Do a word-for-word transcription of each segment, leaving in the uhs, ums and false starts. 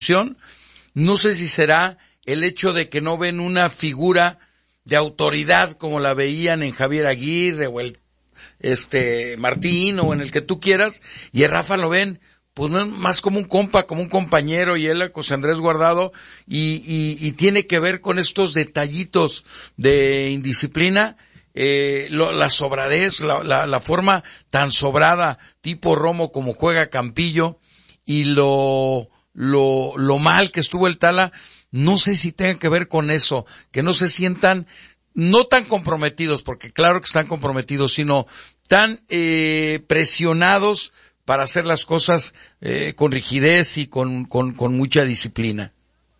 No sé si será el hecho de que no ven una figura de autoridad como la veían en Javier Aguirre o el este Martín o en el que tú quieras, y el Rafa lo ven pues más como un compa, como un compañero, y él a José Andrés Guardado, y, y, y tiene que ver con estos detallitos de indisciplina, eh, lo, la sobradez, la, la, la forma tan sobrada, tipo Romo como juega Campillo, y lo, lo, lo mal que estuvo el Tala. No sé si tenga que ver con eso, que no se sientan, no tan comprometidos, porque claro que están comprometidos, sino tan eh, presionados para hacer las cosas eh, con rigidez y con, con, con mucha disciplina.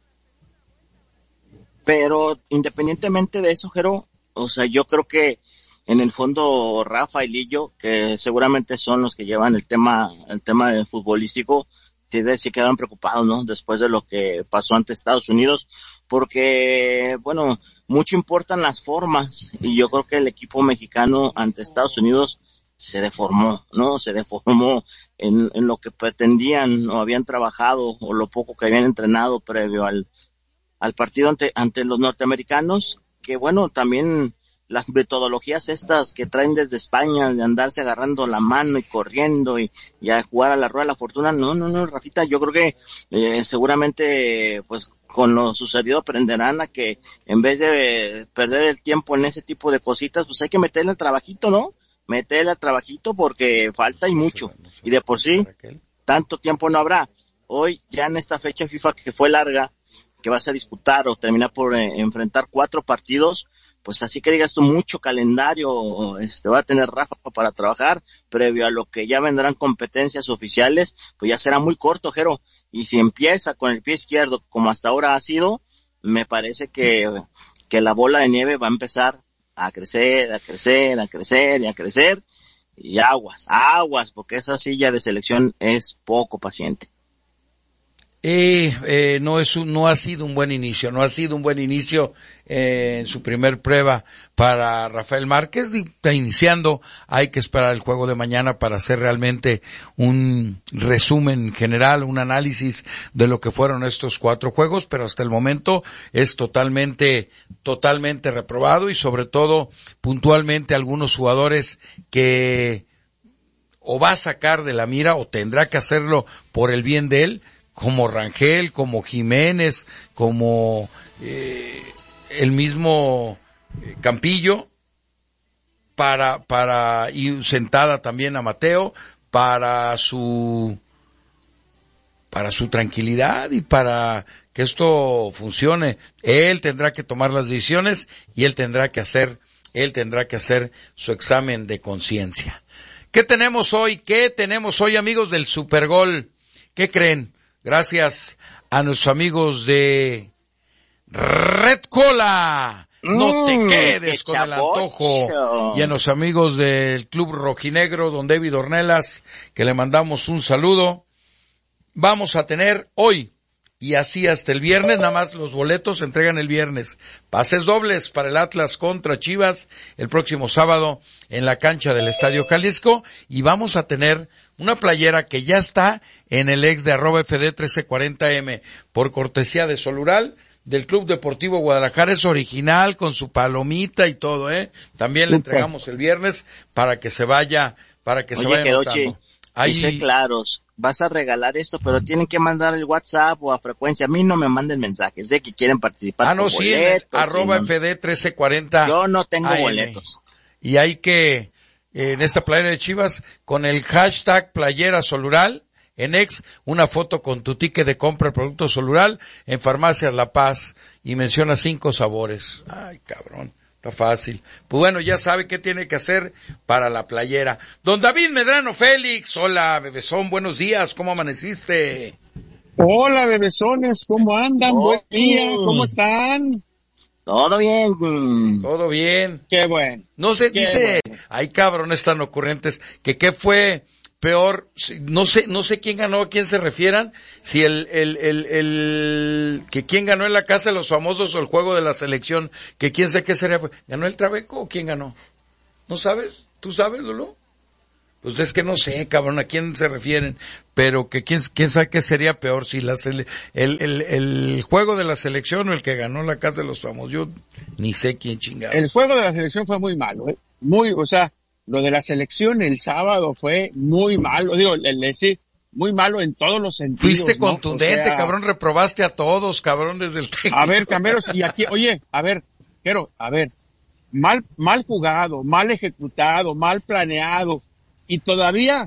Pero independientemente de eso, Jero, o sea, yo creo que en el fondo Rafa y Lillo, que seguramente son los que llevan el tema, el tema del futbolístico, sí, sí quedaron preocupados, ¿no? Después de lo que pasó ante Estados Unidos, porque, bueno, mucho importan las formas, y yo creo que el equipo mexicano ante Estados Unidos se deformó, ¿no? Se deformó en, en lo que pretendían o habían trabajado, o lo poco que habían entrenado previo al, al partido ante, ante los norteamericanos, que bueno, también las metodologías estas que traen desde España, de andarse agarrando la mano y corriendo y, y a jugar a la rueda de la fortuna, no, no, no, Rafita, yo creo que eh, seguramente, pues, con lo sucedido aprenderán a que en vez de perder el tiempo en ese tipo de cositas, pues hay que meterle el trabajito, ¿no? Meterle el trabajito porque falta y mucho, y de por sí, tanto tiempo no habrá. Hoy, ya en esta fecha FIFA que fue larga, que vas a disputar o terminar por eh, enfrentar cuatro partidos, pues así que digas tú, mucho calendario este va a tener Rafa para trabajar, previo a lo que ya vendrán competencias oficiales, pues ya será muy corto, Jero, y si empieza con el pie izquierdo, como hasta ahora ha sido, me parece que, que la bola de nieve va a empezar a crecer, a crecer, a crecer y a crecer, y aguas, aguas, porque esa silla de selección es poco paciente. Eh, eh, no es un, no ha sido un buen inicio, no ha sido un buen inicio eh, en su primer prueba para Rafael Márquez. Está iniciando, hay que esperar el juego de mañana para hacer realmente un resumen general, un análisis de lo que fueron estos cuatro juegos, pero hasta el momento es totalmente, totalmente reprobado, y sobre todo puntualmente algunos jugadores que o va a sacar de la mira o tendrá que hacerlo por el bien de él, como Rangel, como Jiménez, como eh, el mismo eh, Campillo, para, para, y sentada también a Mateo, para su, para su tranquilidad y para que esto funcione. Él tendrá que tomar las decisiones y él tendrá que hacer, él tendrá que hacer su examen de conciencia. ¿Qué tenemos hoy? ¿Qué tenemos hoy, amigos del Supergol? ¿Qué creen? Gracias a nuestros amigos de Red Cola. No te Mm, quedes con el antojo. Y a nuestros amigos del Club Rojinegro, don David Ornelas, que le mandamos un saludo. Vamos a tener hoy, y así hasta el viernes, nada más los boletos se entregan el viernes. Pases dobles para el Atlas contra Chivas el próximo sábado en la cancha del Estadio Jalisco, y vamos a tener una playera que ya está en el ex de arroba F D trece cuarenta M, por cortesía de Solural, del Club Deportivo Guadalajara. Es original, con su palomita y todo, ¿eh? También le entregamos el viernes para que se vaya, para que Oye, se vaya Queroche, notando. Ahí, dice claros, vas a regalar esto, pero tienen que mandar el WhatsApp o a frecuencia. A mí no me manden mensajes de que quieren participar. Ah, no, por sí, boletos, en el, arroba no. F D trece cuarenta. Yo no tengo A M. boletos. Y hay que, en esta playera de Chivas, con el hashtag playera Solural, en ex, una foto con tu ticket de compra de producto Solural en Farmacias La Paz, y menciona cinco sabores. Ay, cabrón, está fácil. Pues bueno, ya sabe qué tiene que hacer para la playera. Don David Medrano Félix, hola, bebezón, buenos días, ¿cómo amaneciste? Hola, bebesones, ¿cómo andan? Oh, Buen día, ¿cómo están? Todo bien. Todo bien. Qué bueno. No sé, Qué dice, bueno. ay cabrones tan ocurrentes, que qué fue peor, si- no sé, no sé quién ganó, a quién se refieran, si el, el, el, el, que quién ganó en la casa de los famosos o el juego de la selección, que quién sé qué sería, ¿ganó el Trabeco o quién ganó? ¿No sabes? ¿Tú sabes, Lolo? Pues es que no sé, cabrón, a quién se refieren, pero que quién, quién sabe qué sería peor, si la sele, el, el, el juego de la selección o el que ganó la Casa de los Famosos. Yo ni sé quién chingados. El juego de la selección fue muy malo, ¿eh? Muy, o sea, lo de la selección el sábado fue muy malo, digo, el, el, sí, muy malo en todos los sentidos. Fuiste ¿no? contundente, O sea, cabrón, reprobaste a todos, cabrón, desde el técnico. A ver, Camberos, y aquí, oye, a ver, quiero, a ver, mal, mal jugado, mal ejecutado, mal planeado, y todavía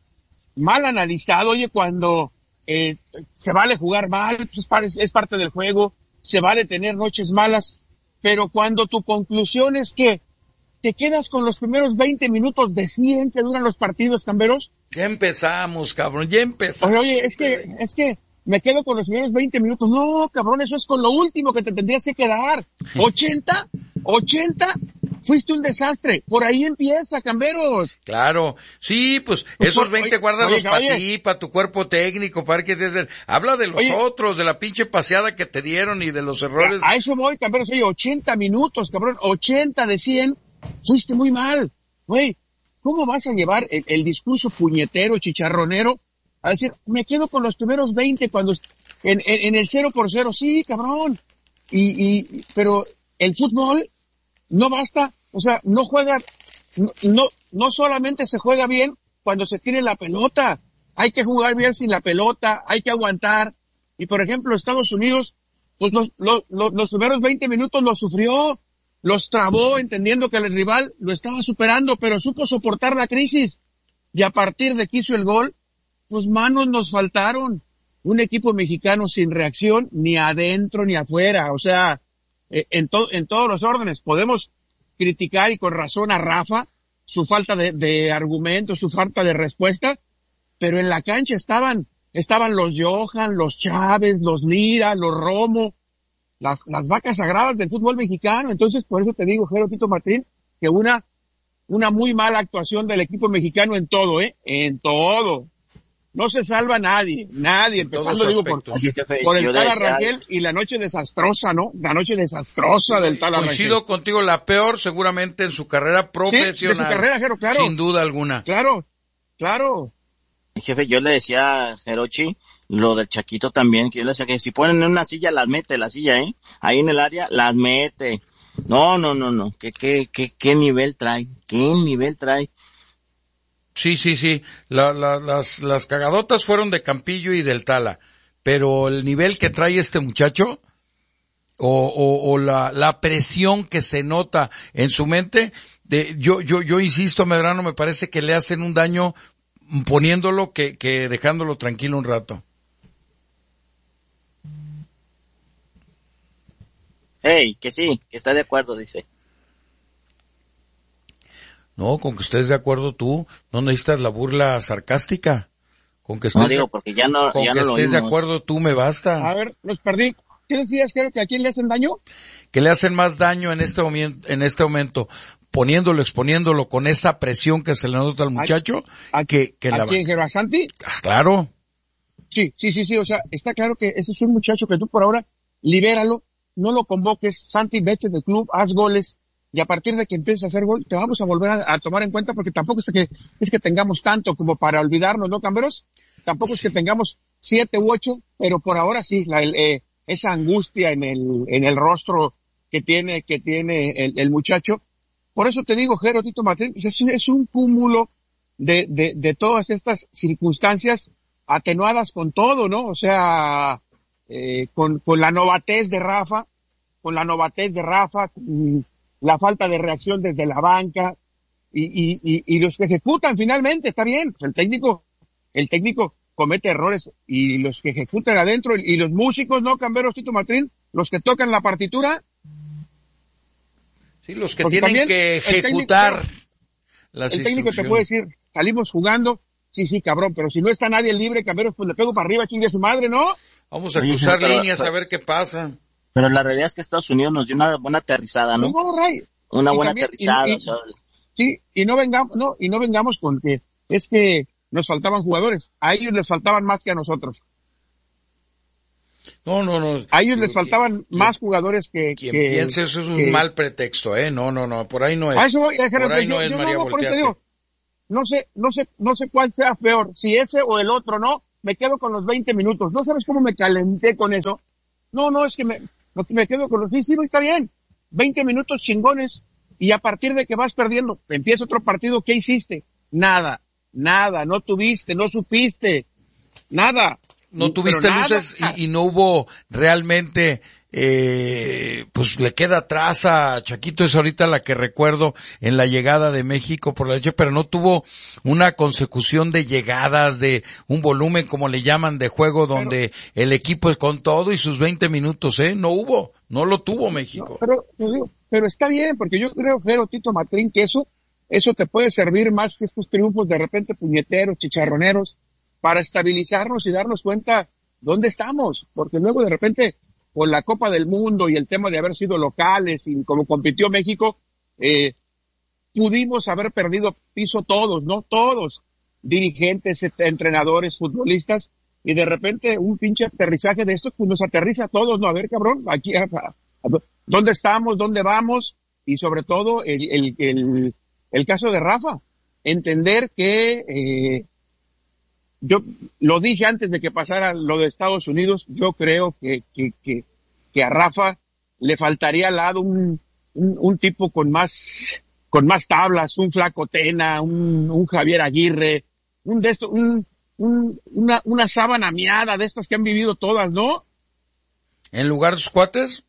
mal analizado, oye, cuando eh, se vale jugar mal, pues es parte del juego, se vale tener noches malas, pero cuando tu conclusión es que te quedas con los primeros veinte minutos de cien que duran los partidos, Camberos. Ya empezamos, cabrón, ya empezamos. Oye, oye, es que, es que me quedo con los primeros veinte minutos. No, cabrón, eso es con lo último que te tendrías que quedar. ¿ochenta? ¿ochenta? Fuiste un desastre. Por ahí empieza, Camberos. Claro. Sí, pues, pues esos veinte oye, guárdalos oye, para oye. ti, para tu cuerpo técnico, para que te hacer. Habla de los Oye. otros, de la pinche paseada que te dieron y de los errores. A eso voy, Camberos. Oye, ochenta minutos, cabrón. ochenta de cien. Fuiste muy mal. Güey, ¿cómo vas a llevar el, el discurso puñetero, chicharronero? A decir, me quedo con los primeros veinte cuando, en, en, en el cero por cero. Sí, cabrón. Y, y, pero el fútbol no basta. O sea, no juega, no, no, no solamente se juega bien cuando se tiene la pelota. Hay que jugar bien sin la pelota, hay que aguantar. Y por ejemplo, Estados Unidos, pues los, los, los, los primeros veinte minutos los sufrió, los trabó entendiendo que el rival lo estaba superando, pero supo soportar la crisis. Y a partir de que hizo el gol, pues manos nos faltaron. Un equipo mexicano sin reacción, ni adentro ni afuera. O sea, eh, en, to, en todos los órdenes. Podemos criticar y con razón a Rafa, su falta de, de argumentos, su falta de respuesta, pero en la cancha estaban, estaban los Johan, los Chávez, los Lira, los Romo, las, las vacas sagradas del fútbol mexicano. Entonces, por eso te digo, Jero Tito Martín, que una, una muy mala actuación del equipo mexicano en todo, ¿eh? En todo. No se salva nadie, nadie, empezando digo por, por el Tal Arrangel y la noche desastrosa, ¿no? La noche desastrosa del Tal Arrangel. Coincido contigo, la peor seguramente en su carrera profesional. Sí, de su carrera, Jero, claro. Sin duda alguna. Claro, claro. Jefe, yo le decía a Jerochi lo del Chaquito también, que yo le decía que si ponen en una silla, las mete la silla, ¿eh? Ahí en el área, las mete. No, no, no, no. ¿Qué, qué, qué, qué nivel trae? ¿Qué nivel trae? Sí, sí, sí. La, la, las, las cagadotas fueron de Campillo y del Tala. Pero el nivel que trae este muchacho, o, o, o la, la presión que se nota en su mente, de, yo, yo, yo insisto, Medrano, me parece que le hacen un daño poniéndolo que, que dejándolo tranquilo un rato. Hey, que sí, que está de acuerdo, dice. No, con que estés de acuerdo tú, no necesitas la burla sarcástica. Con que estés, no digo, porque ya no, con ya que no estés lo de acuerdo tú me basta. A ver, los perdí. ¿Qué decías, creo que a quién le hacen daño? Que le hacen más daño en este momento, en este momento, poniéndolo, exponiéndolo con esa presión que se le nota al muchacho, ¿A, que, que ¿a la quién, Jero, a Santi? Ah, claro. Sí, sí, sí, sí, o sea, está claro que ese es un muchacho que tú por ahora, libéralo, no lo convoques, Santi, vete del club, haz goles, y a partir de que empieces a hacer gol, te vamos a volver a, a tomar en cuenta, porque tampoco es que, es que tengamos tanto como para olvidarnos, ¿no, Camberos? Tampoco sí. Es que tengamos siete u ocho, pero por ahora sí, la, el, eh, esa angustia en el, en el rostro que tiene, que tiene el, el muchacho. Por eso te digo, Jero Tito Martín, es, es un cúmulo de, de, de todas estas circunstancias atenuadas con todo, ¿no? O sea, eh, con, con la novatez de Rafa, con la novatez de Rafa, con la falta de reacción desde la banca, y, y, y, y los que ejecutan finalmente, está bien, pues el técnico, el técnico comete errores, y los que ejecutan adentro, y los músicos, ¿no, Camberos, Tito Martín? Los que tocan la partitura. Sí, los que tienen que ejecutar técnico, las El técnico te puede decir, salimos jugando, sí, sí, cabrón, pero si no está nadie libre, Camberos, pues le pego para arriba, chingue a su madre, ¿no? Vamos a cruzar Oye, líneas pero, a ver qué pasa. Pero la realidad es que Estados Unidos nos dio una buena aterrizada, ¿no? No, Ray. Una y buena también, aterrizada. Y, y, o sea. Sí, y no vengamos, no, y no vengamos con que es que nos faltaban jugadores. A ellos les faltaban más que a nosotros. No, no, no. A ellos les faltaban quien, más jugadores que... Quien que, piense eso es un que, mal pretexto, ¿eh? No, no, no, por ahí no es. A eso voy, por ahí yo, no es yo, María no, por eso te digo, no sé, no sé, no sé cuál sea peor, si ese o el otro, ¿no? Me quedo con los veinte minutos. ¿No sabes cómo me calenté con eso? No, no, es que me, no, me quedo con los, sí, sí, está bien. veinte minutos chingones. Y a partir de que vas perdiendo, empieza otro partido, ¿qué hiciste? Nada, nada, no tuviste, no supiste, nada. No tuviste Pero luces nada. y, y no hubo realmente, eh, pues le queda atrás a Chaquito, es ahorita la que recuerdo en la llegada de México por la leche, pero no tuvo una consecución de llegadas, de un volumen como le llaman de juego donde pero, el equipo es con todo y sus veinte minutos, eh, no hubo, no lo tuvo México. No, pero, pero, pero está bien, porque yo creo, Jero, Tito Matrín, que eso, eso te puede servir más que estos triunfos de repente puñeteros, chicharroneros, para estabilizarnos y darnos cuenta dónde estamos, porque luego de repente con la Copa del Mundo y el tema de haber sido locales y como compitió México, eh, pudimos haber perdido piso todos, ¿no? Todos, dirigentes, entrenadores, futbolistas, y de repente un pinche aterrizaje de estos, pues nos aterriza a todos, ¿no? A ver, cabrón, aquí, a, a, a, ¿dónde estamos? ¿Dónde vamos? Y sobre todo el, el, el, el caso de Rafa, entender que, eh, yo lo dije antes de que pasara lo de Estados Unidos, yo creo que, que, que, que a Rafa le faltaría al lado un, un, un tipo con más, con más tablas, un Flaco Tena, un, un Javier Aguirre, un de estos, un, un, una, una sábana miada de estas que han vivido todas, ¿no? ¿En lugar de sus cuates?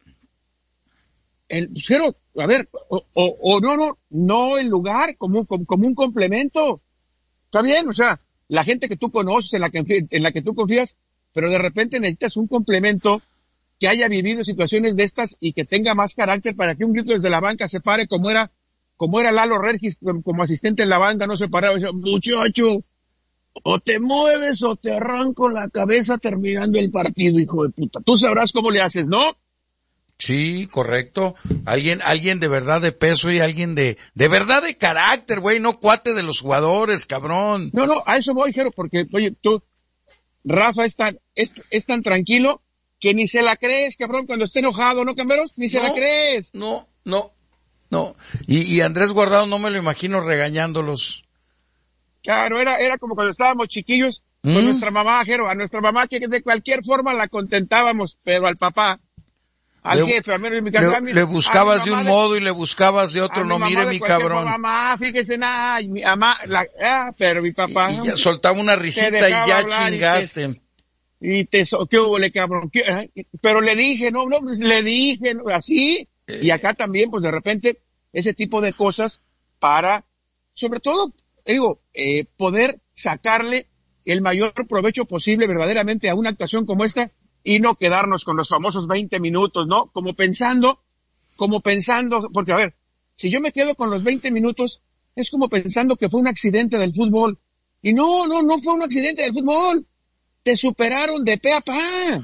El, pero, a ver, o, o, o no, no, no en lugar, como, como, como un complemento. Está bien, o sea, la gente que tú conoces, en la que, en la que tú confías, pero de repente necesitas un complemento que haya vivido situaciones de estas y que tenga más carácter para que un grito desde la banca se pare como era, como era Lalo Regis como asistente en la banda, no se paraba y decía, muchacho, o te mueves o te arranco la cabeza terminando el partido, hijo de puta. Tú sabrás cómo le haces, ¿no? Sí, correcto. Alguien, alguien de verdad de peso y alguien de, de verdad de carácter, güey, no cuate de los jugadores, cabrón. No, no, a eso voy, Jero, porque, oye, tú, Rafa es tan, es, es tan tranquilo que ni se la crees, cabrón, cuando esté enojado, ¿no, Camberos? Ni se no, la crees. No, no, no. Y, y Andrés Guardado no me lo imagino regañándolos. Claro, era, era como cuando estábamos chiquillos ¿Mm? con nuestra mamá, Jero, a nuestra mamá que de cualquier forma la contentábamos, pero al papá, al le, jefe, a mí, mi le, mi, le buscabas de un de, modo y le buscabas de otro, no mi mire mi cabrón. Mamá, fíjese nada, mi mamá, la, ah, pero mi papá. Y, y ya soltaba una risita y ya chingaste. Y te, y te ¿qué hubo, le cabrón? ¿Qué? Pero le dije, no, no, le dije, no, así. Eh. Y acá también, pues de repente, ese tipo de cosas para, sobre todo, digo, eh, poder sacarle el mayor provecho posible verdaderamente a una actuación como esta, y no quedarnos con los famosos veinte minutos, ¿no? Como pensando, como pensando, porque a ver, si yo me quedo con los veinte minutos, es como pensando que fue un accidente del fútbol. Y no, no, no fue un accidente del fútbol. Te superaron de pe a pa.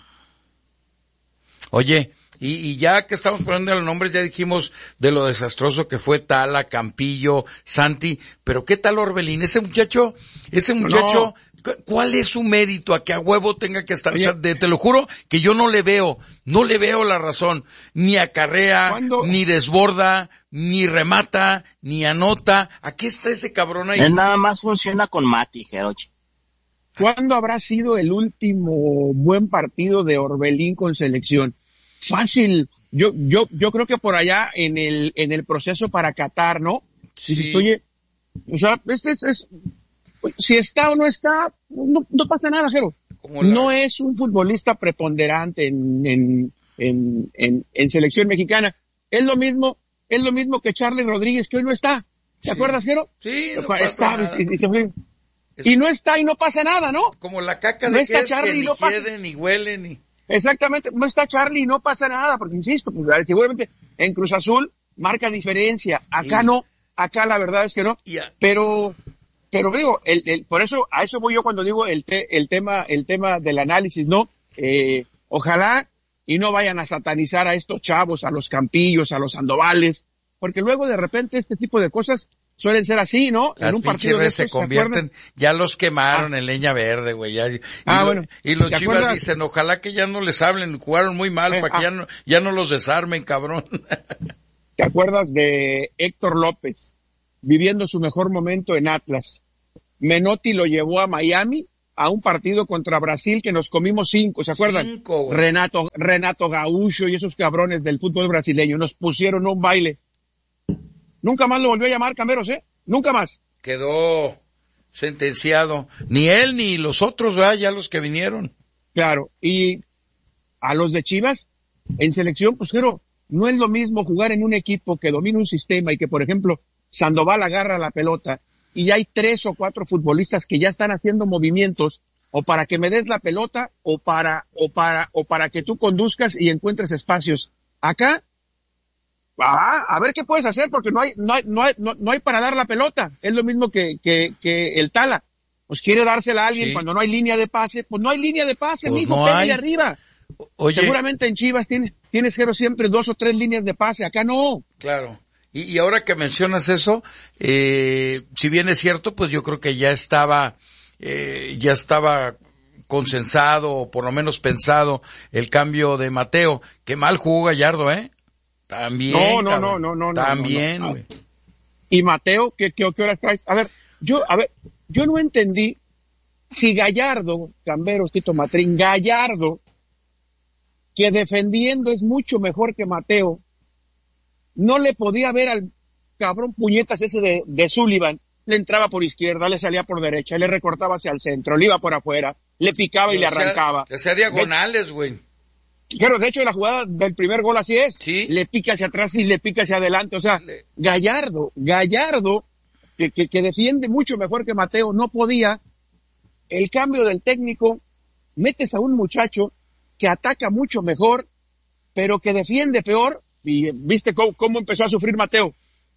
Oye, y, y ya que estamos poniendo los nombres, ya dijimos de lo desastroso que fue Tala, Campillo, Santi, pero ¿qué tal Orbelín? Ese muchacho, ese muchacho, no. ¿Cuál es su mérito a que a huevo tenga que estar? Oye, o sea, de, te lo juro que yo no le veo, no le veo la razón, ni acarrea, ¿cuándo? Ni desborda, ni remata, ni anota. ¿A qué está ese cabrón ahí? Él nada más funciona con Mati, Jerochi. ¿Cuándo habrá sido el último buen partido de Orbelín con selección? Fácil. Yo, yo, yo creo que por allá en el, en el proceso para Qatar, ¿no? Sí. Si oye, o sea, es, es, es, si está o no está, no, no pasa nada, Jero. La... No es un futbolista preponderante en, en, en, en, en selección mexicana. Es lo mismo, es lo mismo que Charlie Rodríguez, que hoy no está. ¿Te sí. acuerdas, Jero? Sí, no está, y, y, se fue. Es... y no está y no pasa nada, ¿no? Como la caca de no está que, Charlie, que ni no pasa... hiede, ni huele, ni... Exactamente, no está Charlie y no pasa nada, porque insisto, pues seguramente en Cruz Azul marca diferencia. Acá sí. no, acá la verdad es que no. Yeah. Pero, pero digo, el, el, por eso, a eso voy yo cuando digo el, te, el tema, el tema del análisis, ¿no? Eh, ojalá y no vayan a satanizar a estos chavos, a los Campillos, a los Sandovales, porque luego de repente este tipo de cosas suelen ser así, ¿no? Las en un partido de estos, se convierten, ya los quemaron ah. en leña verde, güey. Ya, y, ah, lo, bueno. y los Chivas acuerdas? dicen, ojalá que ya no les hablen, jugaron muy mal, eh, para ah. que ya no, ya no los desarmen, cabrón. ¿Te acuerdas de Héctor López viviendo su mejor momento en Atlas? Menotti lo llevó a Miami a un partido contra Brasil que nos comimos cinco, ¿se acuerdan? Cinco, Renato, Renato Gaúcho y esos cabrones del fútbol brasileño nos pusieron un baile. Nunca más lo volvió a llamar Camberos, ¿eh? Nunca más. Quedó sentenciado. Ni él ni los otros, ¿verdad? Ya los que vinieron. Claro. Y a los de Chivas, en selección, pues, pero no es lo mismo jugar en un equipo que domina un sistema y que, por ejemplo, Sandoval agarra la pelota y hay tres o cuatro futbolistas que ya están haciendo movimientos o para que me des la pelota o para, o para, o para que tú conduzcas y encuentres espacios. Acá, ah, a ver qué puedes hacer porque no hay, no hay, no hay, no, no hay para dar la pelota. Es lo mismo que, que, que el Tala. Pues quiere dársela a alguien Sí. cuando no hay línea de pase. Pues no hay línea de pase, Pues mijo, no pégale hay. arriba. Oye, Seguramente en Chivas tiene, tienes, Jero, siempre dos o tres líneas de pase. Acá no. claro. Y, y ahora que mencionas eso, eh, si bien es cierto, pues yo creo que ya estaba, eh, ya estaba consensado o por lo menos pensado el cambio de Mateo. Qué mal jugó Gallardo, ¿eh? También. No, no, cabrón. no, no, no, También, no, no. güey. Y Mateo, ¿qué, qué, qué horas traes? A ver, yo, a ver, yo no entendí si Gallardo, Camberos, Tito Matrín, Gallardo, que defendiendo es mucho mejor que Mateo, no le podía ver al cabrón puñetas ese de, de Sullivan, le entraba por izquierda, le salía por derecha, le recortaba hacia el centro, le iba por afuera, le picaba y le arrancaba. Le hacía diagonales, güey. Claro, de hecho la jugada del primer gol así es, Sí. le pica hacia atrás y le pica hacia adelante, o sea, Le- Gallardo, Gallardo, que, que, que defiende mucho mejor que Mateo, no podía, el cambio del técnico, metes a un muchacho que ataca mucho mejor, pero que defiende peor, y viste cómo, cómo empezó a sufrir Mateo.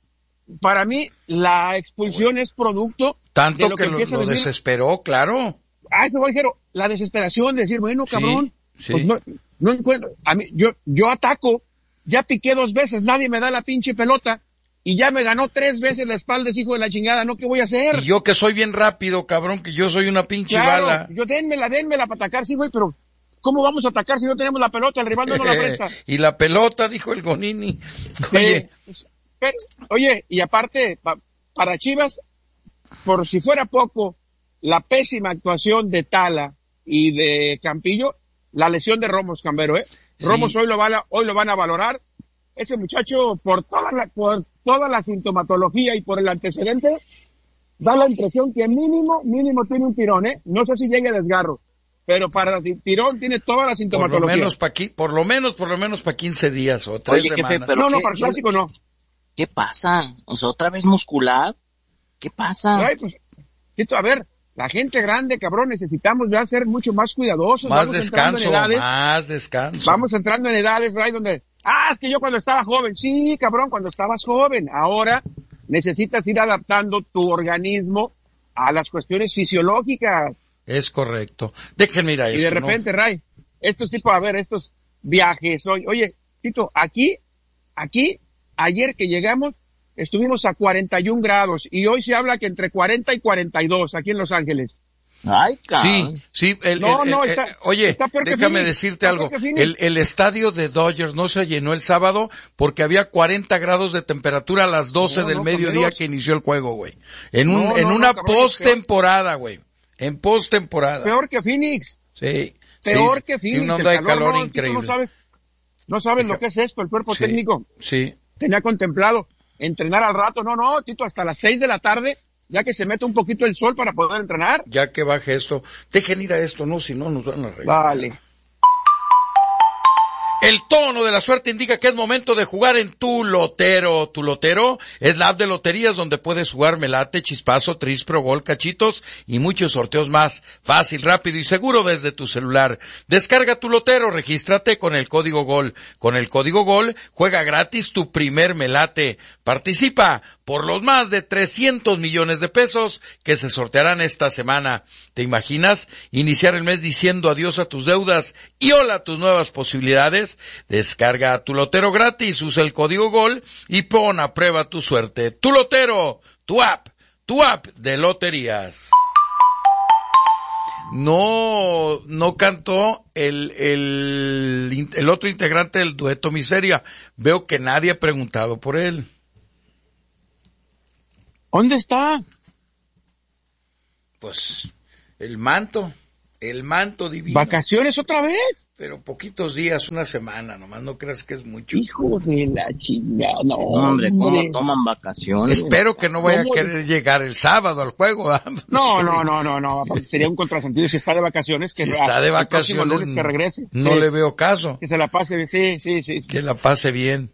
Para mí, la expulsión es producto Tanto de lo que, que, lo, empieza lo a decir, desesperó, claro. ah, eso voy, Jero, la desesperación de decir, bueno, Sí, cabrón, sí. pues no, no encuentro, a mí, yo, yo ataco, ya piqué dos veces, nadie me da la pinche pelota, y ya me ganó tres veces la espalda, ese hijo de la chingada, ¿no? ¿Qué voy a hacer? Y yo que soy bien rápido, cabrón, que yo soy una pinche Claro, bala. yo dénmela, dénmela para atacar, sí, güey, pero ¿cómo vamos a atacar si no tenemos la pelota? El rival no nos la presta. Y la pelota, dijo el Gonini. Oye, Eh, pero, oye, y aparte, pa- para Chivas, por si fuera poco, la pésima actuación de Tala y de Campillo, la lesión de Ramos, Cambero, ¿eh? Sí. Ramos hoy lo van a, hoy lo van a valorar. Ese muchacho, por toda la, por toda la sintomatología y por el antecedente, da la impresión que mínimo, mínimo tiene un tirón, ¿eh? No sé si llegue a desgarro, pero para tirón tiene toda la por lo sintomatología. menos para por lo menos, por lo menos para quince días o tres Oye, jefe, semanas. pero no, no, ¿qué- para el clásico no. ¿Qué pasa? O sea, otra vez muscular. ¿Qué pasa? Ay, pues, Tito, a ver, la gente grande, cabrón, necesitamos ya ser mucho más cuidadosos. Más Vamos entrando en descanso, edades, más descanso. vamos entrando en edades, Ray, donde, ah, es que yo cuando estaba joven, sí, cabrón, cuando estabas joven. Ahora necesitas ir adaptando tu organismo a las cuestiones fisiológicas. Es correcto. Déjenme ir a esto, Y de ¿no? repente, Ray, estos tipos, a ver, estos viajes hoy, oye, Tito, aquí, aquí, ayer que llegamos, estuvimos a cuarenta y un grados y hoy se habla que entre cuarenta y cuarenta y dos aquí en Los Ángeles. Ay, cabrón. Sí, sí, el, No, el- no, el- está- el- oye, está peor que déjame Phoenix, decirte está algo. peor que Phoenix. El, el estadio de Dodgers no se llenó el sábado porque había cuarenta grados de temperatura a las doce No, del no, mediodía Camberos. que inició el juego, güey. En un, No, en no, una no, cabrón, postemporada, güey. En postemporada. Peor que Phoenix, Sí. peor sí, que sí, Phoenix. una El onda de calor, calor no, Tito, increíble. No sabes, no sabes lo que es esto, el cuerpo Sí, técnico. sí. Tenía contemplado entrenar al rato. No, no, Tito, hasta las seis de la tarde, ya que se mete un poquito el sol para poder entrenar. Ya que baje esto. Dejen ir a esto, no, si no nos van a arreglar. Vale. El tono de la suerte indica que es momento de jugar en Tu Lotero. Tu Lotero es la app de loterías donde puedes jugar Melate, Chispazo, Tris, Pro Gol, Cachitos y muchos sorteos más. Fácil, rápido y seguro desde tu celular. Descarga Tu Lotero, regístrate con el código GOL. Con el código GOL, juega gratis tu primer Melate. Participa por los más de trescientos millones de pesos que se sortearán esta semana. ¿Te imaginas iniciar el mes diciendo adiós a tus deudas y hola a tus nuevas posibilidades? Descarga Tu Lotero gratis, usa el código GOL y pon a prueba tu suerte. Tu Lotero, tu app, tu app de loterías. No, no cantó el, el, el otro integrante del dueto Miseria. Veo que nadie ha preguntado por él. ¿Dónde está? pues, el manto, el manto divino. ¿Vacaciones otra vez? Pero poquitos días, una semana, nomás no creas que es mucho. Hijo de la chingada, no, hombre, ¿cómo toman vacaciones? Espero que no vaya a querer llegar el sábado al juego. No, no, no, no, no, sería un contrasentido si está de vacaciones. Que si está de vacaciones, el lunes que regrese. No sí, le veo caso. Que se la pase, sí, sí, sí. Que la pase bien.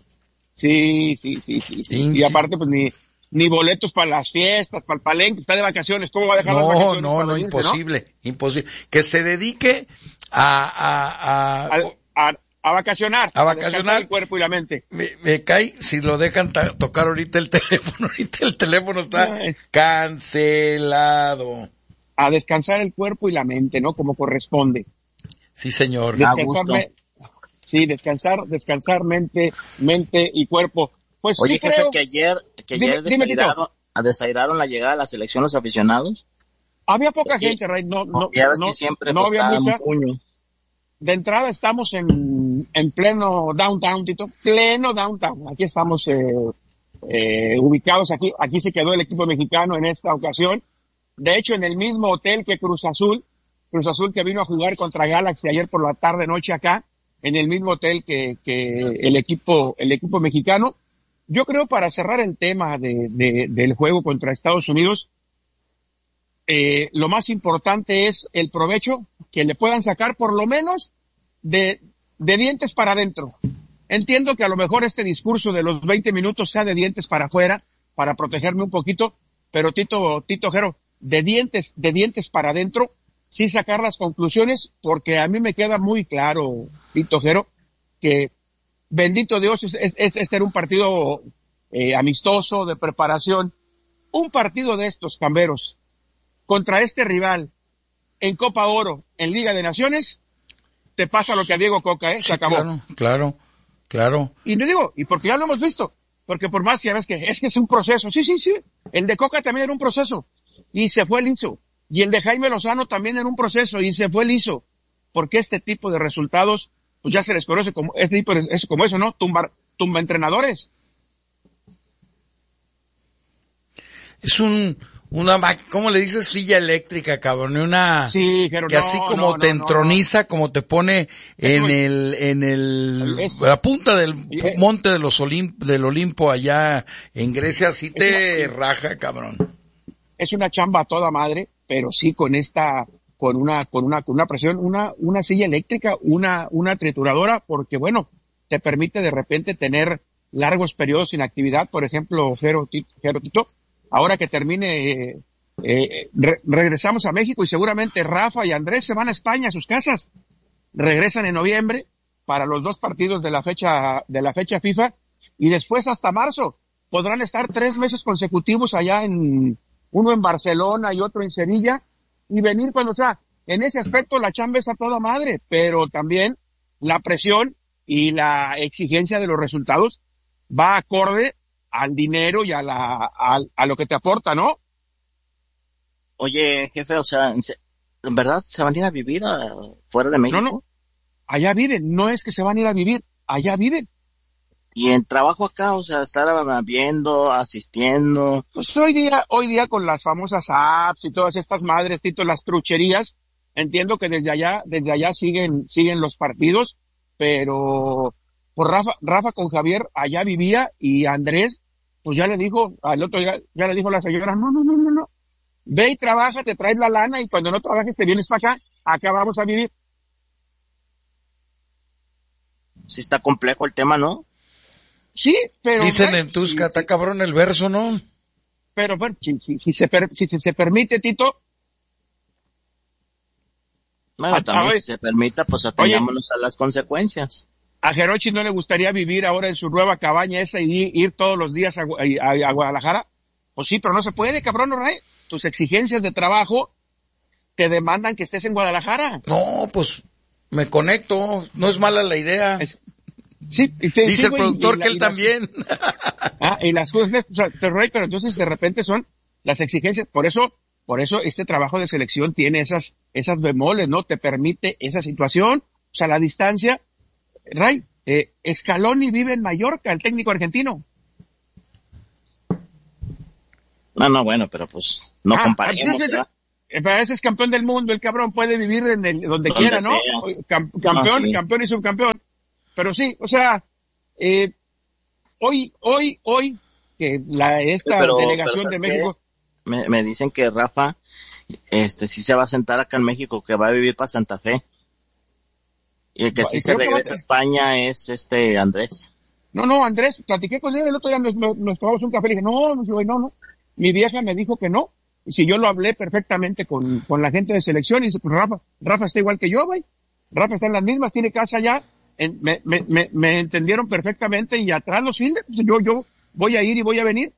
Sí, sí, sí, sí, sí. sí. Y aparte, pues ni... ni boletos para las fiestas, para el palenque, está de vacaciones, ¿cómo va a dejar no, las vacaciones? No, no, no, imposible, ¿no? Imposible. Que se dedique a, a, a, a, a, a vacacionar, a vacacionar a el cuerpo y la mente. Me, me cae si lo dejan ta- tocar ahorita el teléfono, ahorita el teléfono está no, es... cancelado. A descansar el cuerpo y la mente, ¿no? Como corresponde. Sí, señor. Descansar, me... sí, descansar, descansar mente, mente y cuerpo. Pues Oye, sí, jefe, creo... que ayer, que ayer dime, desairaron, desairaron la llegada a la selección los aficionados. Había poca Porque, gente, Ray, no, no, ya ves no, que siempre no pues, había mucha. Un puño. De entrada estamos en, en pleno downtown, Tito, pleno downtown. Aquí estamos, eh, eh, ubicados aquí, aquí se quedó el equipo mexicano en esta ocasión. De hecho, en el mismo hotel que Cruz Azul, Cruz Azul que vino a jugar contra Galaxy ayer por la tarde noche acá, en el mismo hotel que, que el equipo, el equipo mexicano. Yo creo, para cerrar el tema de, de, del juego contra Estados Unidos, eh, lo más importante es el provecho que le puedan sacar por lo menos de, de dientes para adentro. Entiendo que a lo mejor este discurso de los veinte minutos sea de dientes para afuera, para protegerme un poquito, pero Tito, Tito Jero, de dientes, de dientes para adentro, sí sacar las conclusiones, porque a mí me queda muy claro, Tito Jero, que bendito Dios, este es, es, es, era un partido eh, amistoso, de preparación. Un partido de estos, camberos, contra este rival, en Copa Oro, en Liga de Naciones, te pasa lo que a Diego Coca, ¿eh? Se sí, acabó. Claro, claro, claro. Y no digo, y porque ya lo hemos visto, porque por más que ya ves que es que es un proceso. Sí, sí, sí. El de Coca también era un proceso, y se fue liso. Y el de Jaime Lozano también era un proceso, y se fue liso. Porque este tipo de resultados, pues ya se les conoce como, es, es como eso, ¿no? Tumba, tumba entrenadores. Es un, una, ¿cómo le dices? Silla eléctrica, cabrón, una, sí, pero que no, así como no, te no, entroniza, no. como te pone en es, el, en el, es, la punta del es, monte de los Olimp, del Olimpo allá en Grecia, así te una, raja, cabrón. Es una chamba a toda madre, pero sí con esta, con una, con una, con una presión, una, una silla eléctrica, una, una trituradora, porque bueno, te permite de repente tener largos periodos sin actividad. Por ejemplo, Jero Tito, ahora que termine, eh, eh, re, regresamos a México y seguramente Rafa y Andrés se van a España a sus casas. Regresan en noviembre para los dos partidos de la fecha, de la fecha FIFA, y después hasta marzo podrán estar tres meses consecutivos allá en, uno en Barcelona y otro en Sevilla, y venir cuando, o sea, en ese aspecto la chamba está toda madre, pero también la presión y la exigencia de los resultados va acorde al dinero y a la, a, a lo que te aporta, ¿no? Oye, jefe, o sea, ¿en verdad se van a ir a vivir a, fuera de México? No, no, allá viven, no es que se van a ir a vivir, allá viven. Y en trabajo acá, o sea, estar viendo, asistiendo. Pues hoy día, hoy día con las famosas apps y todas estas madres, Tito, las trucherías, entiendo que desde allá, desde allá siguen, siguen los partidos, pero por Rafa, Rafa con Javier allá vivía, y Andrés, pues ya le dijo, al otro día, ya le dijo la señora, no, no, no, no, no, ve y trabaja, te traes la lana, y cuando no trabajes te vienes para acá, acá vamos a vivir. Sí está complejo el tema, ¿no? Sí, pero... Dicen en Tusca, está sí, cabrón el verso, ¿no? Pero bueno, si, si, si, se, per, si, si se permite, Tito... Bueno, a, también a ver, si se permita, pues atengámonos a las consecuencias. ¿A Jerochi no le gustaría vivir ahora en su nueva cabaña esa y ir todos los días a, a, a Guadalajara? Pues sí, pero no se puede, cabrón, ¿no, Ray? Tus exigencias de trabajo te demandan que estés en Guadalajara. No, pues me conecto, no es mala la idea. Es, Sí, y te, dice sí, el güey, productor y que la, él y también. Las, ah, y las cosas, o sea, pero, pero entonces de repente son las exigencias, por eso, por eso este trabajo de selección tiene esas, esas bemoles, ¿no? Te permite esa situación, o sea, la distancia. Ray, eh, Scaloni vive en Mallorca, el técnico argentino. No, no, bueno, pero pues no ah, comparemos, entonces, a veces es campeón del mundo, el cabrón puede vivir en el, donde, donde quiera, ¿no? Sea. Cam, campeón, no, sí. campeón y subcampeón. Pero sí, o sea, eh, hoy, hoy, hoy, que la, esta pero, delegación pero, de México. Me, me dicen que Rafa, este, sí se va a sentar acá en México, que va a vivir para Santa Fe. Y el que sí se regresa a España es este Andrés. No, no, Andrés, platiqué con él el otro día, nos, nos, nos tomamos un café y le dije, no, no, no, mi vieja me dijo que no. Y si yo lo hablé perfectamente con, con la gente de selección y dice, pues Rafa, Rafa está igual que yo, güey. Rafa está en las mismas, tiene casa allá. En, me, me, me, me entendieron perfectamente y atrás los Silver, pues yo, yo voy a ir y voy a venir.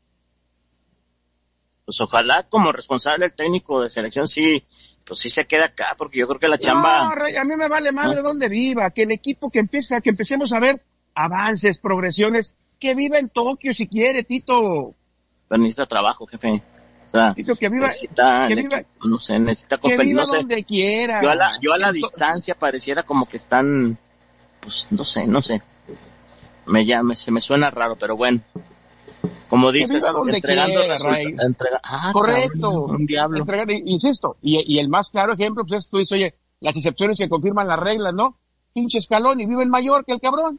Pues ojalá como responsable el técnico de selección sí, pues sí se queda acá, porque yo creo que la chamba... No, Rey, a mí me vale madre ¿no? dónde viva, que el equipo que empieza, que empecemos a ver avances, progresiones, que viva en Tokio si quiere, Tito. Pero necesita trabajo, jefe. O sea, Tito, que viva, necesita, que viva, equipo, no sé, necesita que viva no sé, donde quiera. Yo a la, yo a la distancia pareciera como que están, pues no sé, no sé. Me llama, se me suena raro, pero bueno. Como dices, entregando resultados. Entrega, ah, correcto. Cabrón, un diablo. Entregar, insisto, y, y el más claro ejemplo, pues es, tú dices, oye, las excepciones que confirman las reglas, ¿no? Pinche Escalón y vive en Mallorca, el cabrón.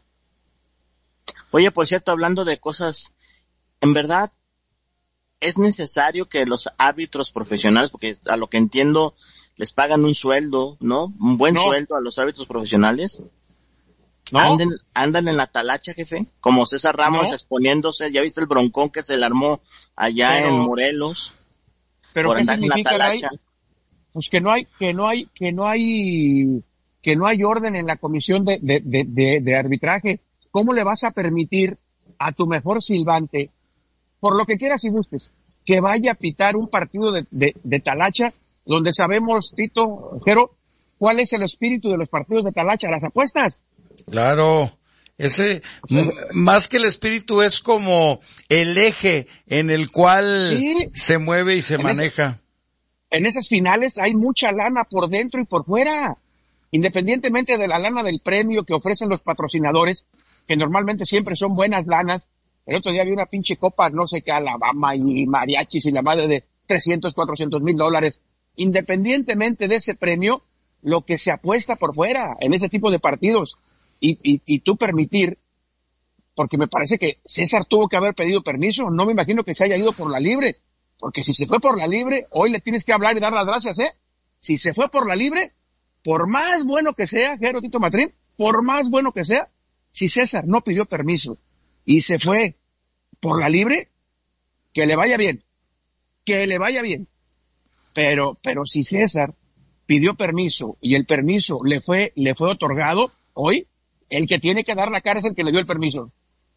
Oye, por cierto, hablando de cosas, en verdad, es necesario que los árbitros profesionales, porque a lo que entiendo, les pagan un sueldo, ¿no? Un buen no. sueldo a los árbitros profesionales. ¿No? Anden, andan en la talacha, jefe, como César Ramos ¿No? exponiéndose, ya viste el broncón que se le armó allá pero, en Morelos, pero por andar en la talacha. Hay, pues que no hay, que no hay, que no hay, que no hay orden en la comisión de, de, de, de, de arbitraje. ¿Cómo le vas a permitir a tu mejor silbante, por lo que quieras y gustes, que vaya a pitar un partido de, de, de talacha, donde sabemos, Tito, Jero, cuál es el espíritu de los partidos de talacha, las apuestas? Claro, ese, o sea, m- más que el espíritu es como el eje en el cual sí, se mueve y se en maneja. Es, en esas finales hay mucha lana por dentro y por fuera. Independientemente de la lana del premio que ofrecen los patrocinadores, que normalmente siempre son buenas lanas. El otro día vi una pinche copa, no sé qué, Alabama y mariachis y la madre de trescientos, cuatrocientos mil dólares. Independientemente de ese premio, lo que se apuesta por fuera en ese tipo de partidos. Y, y, y tú permitir, porque me parece que César tuvo que haber pedido permiso, no me imagino que se haya ido por la libre, porque si se fue por la libre, hoy le tienes que hablar y dar las gracias, ¿eh? Si se fue por la libre, por más bueno que sea, Jero Tito Matrín, por más bueno que sea, si César no pidió permiso y se fue por la libre, que le vaya bien, que le vaya bien. Pero, pero si César pidió permiso y el permiso le fue, le fue otorgado, hoy, el que tiene que dar la cara es el que le dio el permiso.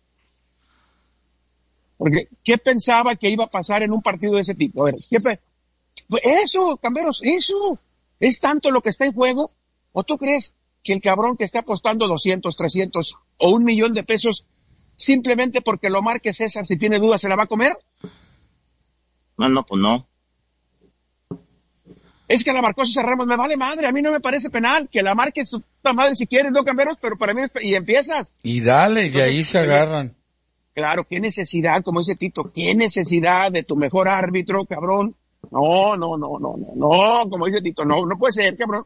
Porque, ¿qué pensaba que iba a pasar en un partido de ese tipo? A ver, ¿qué pe- pues eso, Camberos, eso. ¿Es tanto lo que está en juego? ¿O tú crees que el cabrón que está apostando doscientos, trescientos o un millón de pesos simplemente porque lo marque César, si tiene dudas, se la va a comer? No, no, pues no. Es que la marcó César Ramos, me vale madre, a mí no me parece penal, que la marque su madre si quieres, no, Camberos, pero para mí, es, y empiezas. Y dale, y ahí se agarran. Claro, qué necesidad, como dice Tito, qué necesidad de tu mejor árbitro, cabrón. No, no, no, no, no, no, como dice Tito, no, no puede ser, cabrón.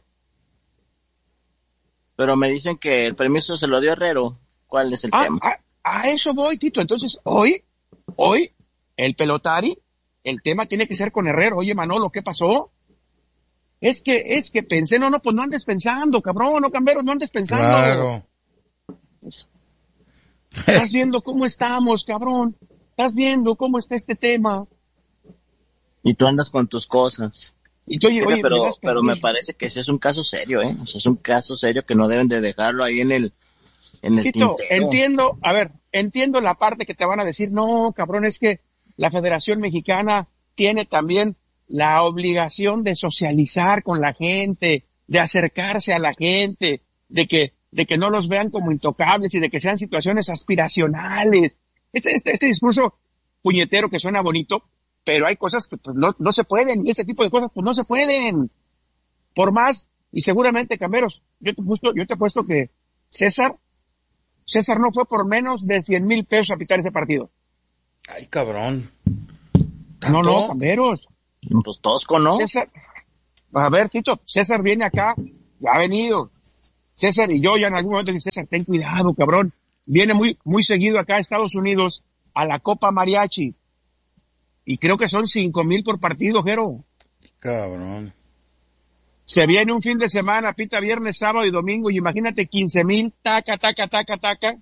Pero me dicen que el permiso se lo dio Herrero. ¿Cuál es el ah, tema? A, a eso voy, Tito. Entonces, hoy, hoy, el pelotari, el tema tiene que ser con Herrero. Oye, Manolo, ¿qué pasó? Es que, es que pensé, no, no, pues no andes pensando, cabrón, no, Camberos, no andes pensando. Claro. Pues, estás viendo cómo estamos, cabrón. Estás viendo cómo está este tema. Y tú andas con tus cosas. Y tú, oye, oye, pero, me pero me parece que ese es un caso serio, ¿eh? O sea, es un caso serio que no deben de dejarlo ahí en el, en el Tito, tintero. entiendo, a ver, entiendo la parte que te van a decir, no, cabrón, es que la Federación Mexicana tiene también la obligación de socializar con la gente, de acercarse a la gente, de que, de que no los vean como intocables y de que sean situaciones aspiracionales. Este, este, este discurso puñetero que suena bonito, pero hay cosas que pues no, no se pueden, y ese tipo de cosas pues no se pueden. Por más, y seguramente, Camberos, yo te puesto, yo te he puesto que César, César no fue por menos de cien mil pesos a pitar ese partido. Ay, cabrón. ¿Tanto? No, no, Camberos. Pues tosco, ¿no? César, a ver, Tito, César viene acá, ya ha venido. César y yo ya en algún momento dije, César, ten cuidado, cabrón. Viene muy, muy seguido acá a Estados Unidos a la Copa Mariachi. Y creo que son cinco mil por partido, Jero. Cabrón. Se viene un fin de semana, pita viernes, sábado y domingo, y imagínate quince mil, taca, taca, taca, taca.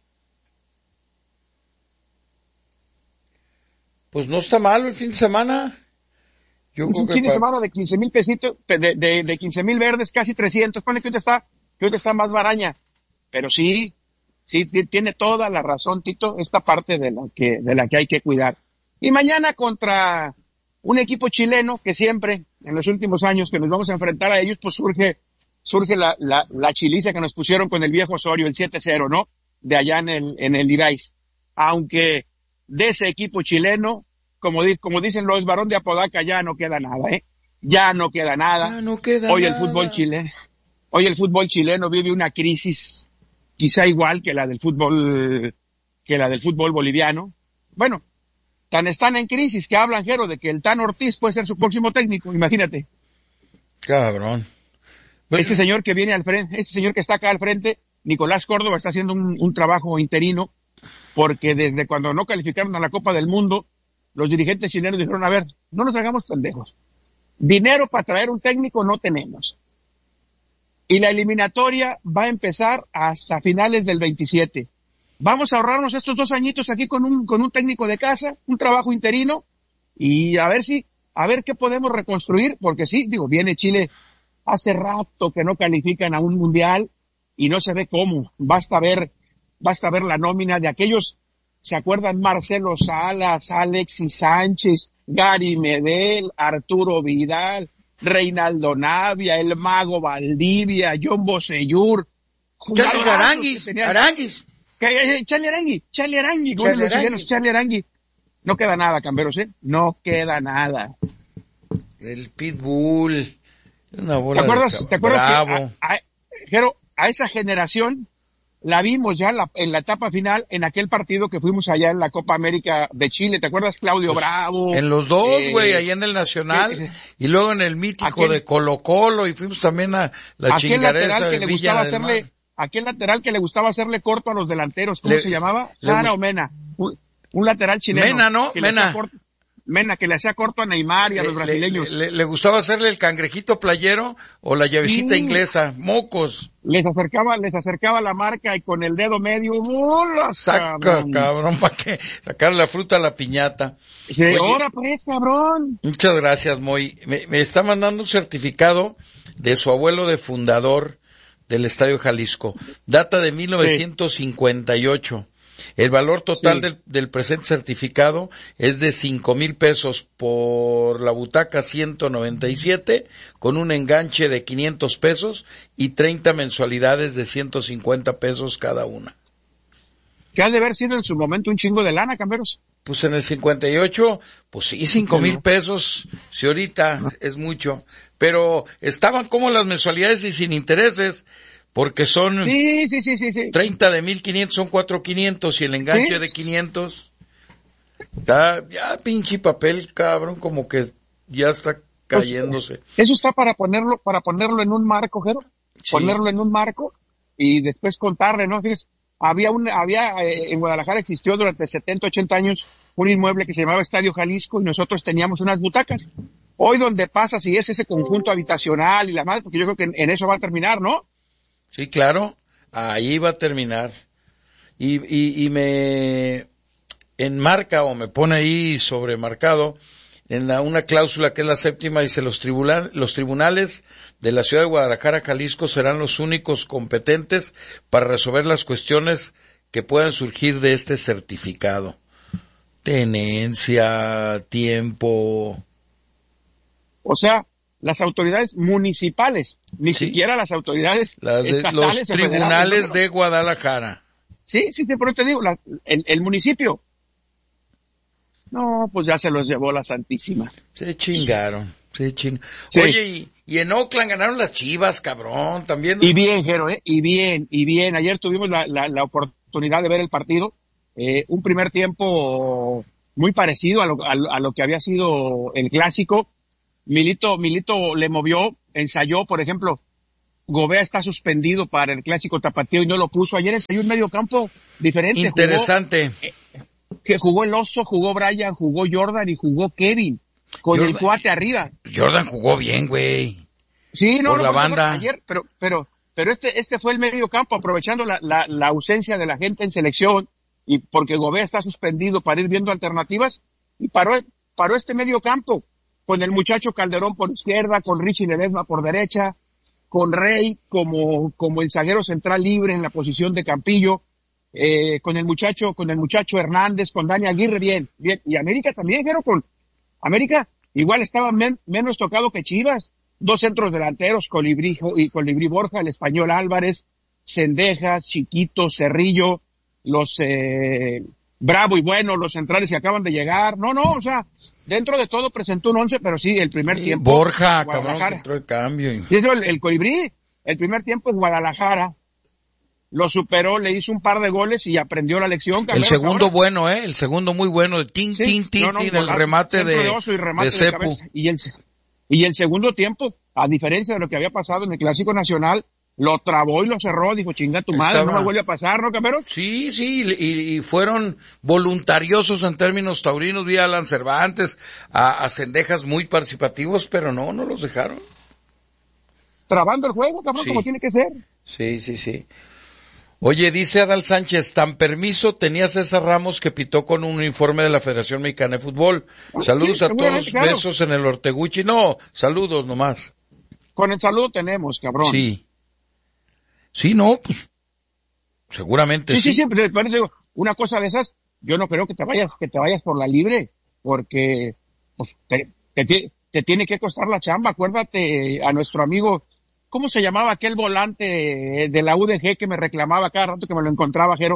Pues no está mal el fin de semana. Yo Es creo un que fin de pa- semana de quince mil pesitos, de, de, de quince mil verdes, casi trescientos. Pone que ahorita está, que ahorita está más baraña. Pero sí, sí, ti- tiene toda la razón, Tito, esta parte de la que, de la que hay que cuidar. Y mañana contra un equipo chileno que siempre, en los últimos años que nos vamos a enfrentar a ellos, pues surge, surge la, la, la chiliza que nos pusieron con el viejo Osorio, el siete cero, ¿no? De allá en el, en el Irais. Aunque de ese equipo chileno, como, di, como dicen los varón de Apodaca, ya no queda nada, ¿eh? Ya no queda nada. Ah, no queda Hoy el nada. fútbol chileno, hoy el fútbol chileno vive una crisis quizá igual que la del fútbol, que la del fútbol boliviano. Bueno, tan están en crisis que hablan, Jero, de que el Tan Ortiz puede ser su próximo técnico, imagínate. Cabrón. Bueno, Ese señor que viene al frente, ese señor que está acá al frente, Nicolás Córdoba, está haciendo un, un trabajo interino, porque desde cuando no calificaron a la Copa del Mundo, los dirigentes chilenos dijeron, a ver, no nos hagamos pendejos. Dinero para traer un técnico no tenemos. Y la eliminatoria va a empezar hasta finales del veintisiete. Vamos a ahorrarnos estos dos añitos aquí con un, con un técnico de casa, un trabajo interino, y a ver si, a ver qué podemos reconstruir, porque sí, digo, viene Chile hace rato que no califican a un mundial y no se ve cómo. Basta ver, basta ver la nómina de aquellos, ¿se acuerdan? Marcelo Salas, Alexis Sánchez, Gary Medel, Arturo Vidal, Reinaldo Navia, el Mago Valdivia, John Bosellur. Charlie Aranguis, tenían- Aranguis. Que- eh, Charlie Arangui, Charlie Arangui, como Charlie los chilenos, Arangui. Charlie Arangui. No queda nada, Camberos, ¿eh? No queda nada. El Pitbull. Una bola ¿Te acuerdas? de ¿Te acuerdas Bravo. que a, a, Jero, a esa generación la vimos ya en la, en la etapa final en aquel partido que fuimos allá en la Copa América de Chile? ¿Te acuerdas? Claudio Bravo. En los dos, eh, güey, ahí en el Nacional, eh, y luego en el mítico aquel- de Colo Colo, y fuimos también a la aquel chingareza lateral que de le Villa gustaba del hacerle, Mar. aquel lateral que le gustaba hacerle corto a los delanteros, ¿cómo Le- se llamaba? le Jara gust- o Mena. Un, un lateral chileno. Mena, ¿no? que le Mena. hacía corto- Mena, que le hacía corto a Neymar y a los Le- brasileños. Le, le- le gustaba hacerle el cangrejito playero o la llavecita Sí. inglesa, mocos. Les acercaba, les acercaba la marca y con el dedo medio, ¡bolas, Saca, cabrón! cabrón, para que sacar la fruta a la piñata. Sí, Oye, ahora pues, cabrón. muchas gracias, Moy. Me, me está mandando un certificado de su abuelo de fundador del Estadio Jalisco. Data de mil novecientos cincuenta y ocho. El valor total Sí. del, del presente certificado es de cinco mil pesos por la butaca ciento noventa y siete, con un enganche de quinientos pesos y treinta mensualidades de ciento cincuenta pesos cada una. Que ha de haber sido en su momento un chingo de lana, Camberos. Pues en el cincuenta y ocho, pues sí, cinco Sí, mil ¿no? pesos, si ahorita es mucho, pero estaban como las mensualidades y sin intereses, porque son Sí, sí, sí, sí, sí. treinta de mil quinientos, son cuatro mil quinientos, y el enganche ¿Sí? de quinientos, está ya pinche papel, cabrón, como que ya está cayéndose. Eso está para ponerlo, para ponerlo en un marco, Jero. Sí. Ponerlo en un marco y después contarle, ¿no? Fíjese, había un, había, eh, en Guadalajara existió durante setenta, ochenta años un inmueble que se llamaba Estadio Jalisco y nosotros teníamos unas butacas. Hoy donde pasa, si es ese conjunto habitacional y la madre, porque yo creo que en, en eso va a terminar, ¿no? Sí, claro, ahí va a terminar. Y, y, y me enmarca o me pone ahí sobremarcado en la, una cláusula que es la séptima, dice los tribunal, los tribunales de la ciudad de Guadalajara, Jalisco serán los únicos competentes para resolver las cuestiones que puedan surgir de este certificado. Tenencia, tiempo. O sea, las autoridades municipales, ni Sí. siquiera las autoridades Las de, estatales los o federales, tribunales ¿no? de Guadalajara. Sí, sí, te, pero te digo, la- el, el municipio. No, pues ya se los llevó la Santísima. Se chingaron, se chingaron. Sí. Oye, y, y en Oakland ganaron las Chivas, cabrón, también. Y bien, Jero, ¿eh? Y bien, y bien. Ayer tuvimos la, la, la oportunidad de ver el partido. Eh, un primer tiempo muy parecido a lo, a, lo- a lo que había sido el clásico. Milito, Milito le movió, ensayó, por ejemplo, Gobea está suspendido para el clásico tapatío y no lo puso. Ayer ensayó un medio campo diferente. Interesante. Jugó, eh, que jugó el Oso, jugó Brian, jugó Jordan y jugó Kevin. Con Jordan, el cuate arriba. Jordan jugó bien, güey. Sí, no, por no, la no, banda. No, ayer, pero, pero, pero este, este fue el medio campo, aprovechando la, la, la ausencia de la gente en selección y porque Gobea está suspendido para ir viendo alternativas y paró, paró este medio campo con el muchacho Calderón por izquierda, con Richie Ledesma por derecha, con Rey como, como el zaguero central libre en la posición de Campillo, eh, con el muchacho, con el muchacho Hernández, con Dani Aguirre, bien, bien, y América también, pero con América igual estaba men, menos tocado que Chivas, dos centros delanteros, Colibrí y Colibrí Borja, el español Álvarez, Cendejas, Chiquito, Cerrillo, los, eh, Bravo y Bueno, los centrales que acaban de llegar, no, no, o sea, dentro de todo presentó un once, pero sí, el primer sí, tiempo. Borja, cabrón, que entró el cambio. Y eso, el, el Colibrí, el primer tiempo en Guadalajara, lo superó, le hizo un par de goles y aprendió la lección. El segundo ahora. bueno, eh, el segundo muy bueno, de tin, sí, tin, tin, no, no, tin, el remate de, de, remate de Cepu. Y el, y el segundo tiempo, a diferencia de lo que había pasado en el Clásico Nacional, lo trabó y lo cerró, dijo, chinga tu madre, Estaba... no me vuelve a pasar, ¿no, Camero? Sí, sí, y, y fueron voluntariosos en términos taurinos, vi a Alan Cervantes, a, a Cendejas muy participativos, pero no, no los dejaron. Trabando el juego, cabrón, sí. Como tiene que ser. Sí, sí, sí. Oye, dice Adal Sánchez, tan permiso tenía César Ramos que pitó con un uniforme de la Federación Mexicana de Fútbol. Saludos sí, a todos, claro. Besos en el Orteguchi. No, saludos nomás. Con el saludo tenemos, cabrón. Sí. Sí, no, pues, seguramente sí. Sí, sí, siempre, sí, digo, una cosa de esas, yo no creo que te vayas, que te vayas por la libre, porque, pues, te, te, te tiene que costar la chamba. Acuérdate a nuestro amigo, ¿cómo se llamaba aquel volante de la U D G que me reclamaba cada rato que me lo encontraba, Jero?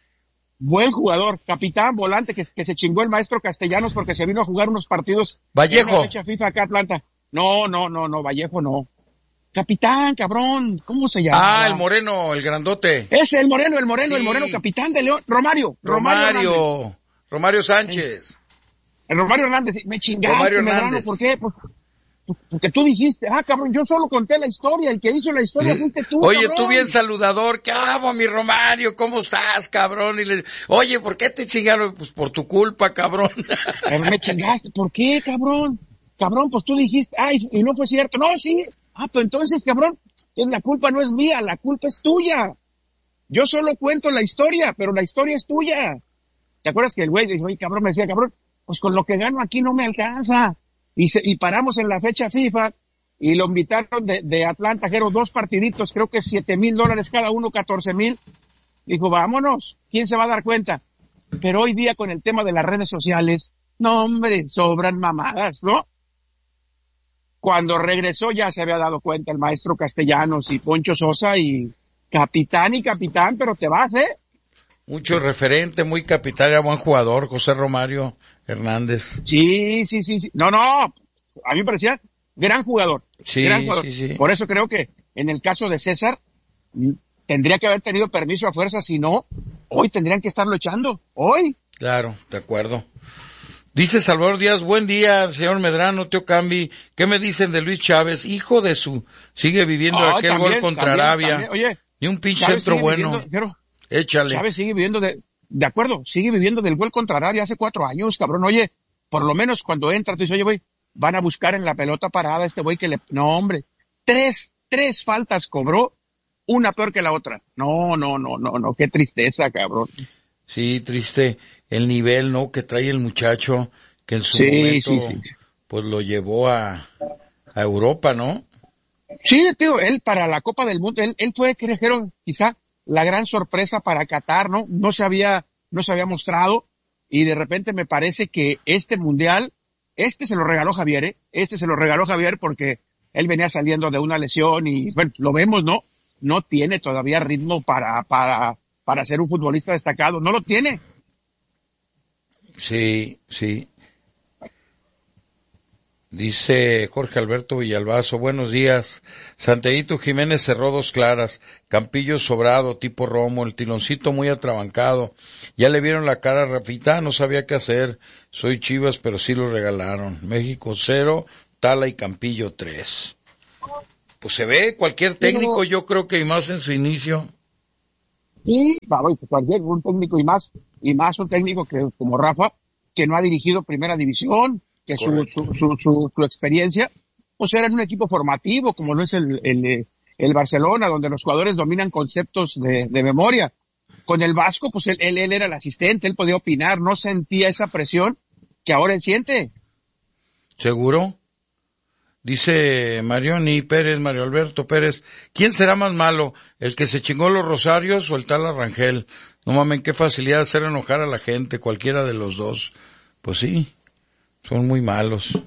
Buen jugador, capitán, volante, que, que se chingó el maestro Castellanos porque se vino a jugar unos partidos. Vallejo. En una fecha FIFA acá Atlanta. No, no, no, no, Vallejo no. Capitán, cabrón, ¿cómo se llama? Ah, el moreno, el grandote. Ese, el moreno, el moreno, sí. el moreno, capitán de León, Romario. Romario, Romario, Romario Sánchez. El Romario Hernández, me chingaste, Medrano, ¿por qué? Pues, porque tú dijiste, ah, cabrón, yo solo conté la historia, el que hizo la historia fuiste tú, Oye, cabrón. Tú bien saludador, ¿qué hago, mi Romario? ¿Cómo estás, cabrón? Y le, oye, ¿por qué te chingaron? Pues por tu culpa, cabrón. Pero me chingaste, ¿por qué, cabrón? Cabrón, pues tú dijiste, ay, y no fue cierto. No, sí. Ah, pues entonces, cabrón, la culpa no es mía, la culpa es tuya. Yo solo cuento la historia, pero la historia es tuya. ¿Te acuerdas que el güey dijo, oye, cabrón, me decía, cabrón, pues con lo que gano aquí no me alcanza? Y se, y paramos en la fecha FIFA y lo invitaron de, de Atlanta, Jero, dos partiditos, creo que siete mil dólares cada uno, catorce mil. Dijo, vámonos, ¿quién se va a dar cuenta? Pero hoy día con el tema de las redes sociales, no hombre, sobran mamadas, ¿no? Cuando regresó ya se había dado cuenta el maestro Castellanos y Poncho Sosa y capitán y capitán, pero te vas, ¿eh? Mucho referente, muy capitán, era buen jugador, José Romario Hernández. Sí, sí, sí, sí. No, no, a mí me parecía gran jugador. Sí, gran jugador. sí, sí. Por eso creo que en el caso de César, tendría que haber tenido permiso a fuerza, si no, hoy tendrían que estarlo echando, hoy. Claro, de acuerdo. Dice Salvador Díaz, buen día, señor Medrano, Teo Cambi, ¿qué me dicen de Luis Chávez? Hijo de su, sigue viviendo oh, aquel también, gol contra también, Arabia. También. Oye, y un pinche centro bueno. Viviendo, pero, échale. Chávez sigue viviendo de, de acuerdo, sigue viviendo del gol contra Arabia hace cuatro años, cabrón. Oye, por lo menos cuando entra, tú dices, oye, güey, van a buscar en la pelota parada este güey que le, no hombre, tres, tres faltas cobró, una peor que la otra. No, no, no, no, no, qué tristeza, cabrón. Sí, triste el nivel, ¿no? Que trae el muchacho, que en su sí, momento, sí, sí. pues lo llevó a, a Europa, ¿no? Sí, tío, él para la Copa del Mundo, él, él fue, creo, quizá la gran sorpresa para Qatar, ¿no? No se había, no se había mostrado, y de repente me parece que este mundial, este se lo regaló Javier, ¿eh? Este se lo regaló Javier porque él venía saliendo de una lesión y, bueno, lo vemos, ¿no? No tiene todavía ritmo para, para, para ser un futbolista destacado, no lo tiene. Sí, sí. Dice Jorge Alberto Villalbazo, buenos días. Santeito Jiménez cerró dos claras, Campillo sobrado, tipo Romo, el tiloncito muy atrabancado. Ya le vieron la cara a Rafita, no sabía qué hacer. Soy Chivas, pero sí lo regalaron. México cero, Tala y Campillo tres. Pues se ve cualquier técnico, yo creo que y más en su inicio. Sí, cualquier un técnico y más, y más un técnico que como Rafa, que no ha dirigido primera división, que su, su, su, su, su experiencia, pues era en un equipo formativo, como lo es el, el, el Barcelona, donde los jugadores dominan conceptos de, de memoria. Con el Vasco, pues él, él, él era el asistente, él podía opinar, no sentía esa presión que ahora él siente. ¿Seguro? Dice Marioni Pérez, Mario Alberto Pérez, ¿quién será más malo? ¿El que se chingó los rosarios o el tal Rangel? No mames, qué facilidad de hacer enojar a la gente, cualquiera de los dos. Pues sí, son muy malos.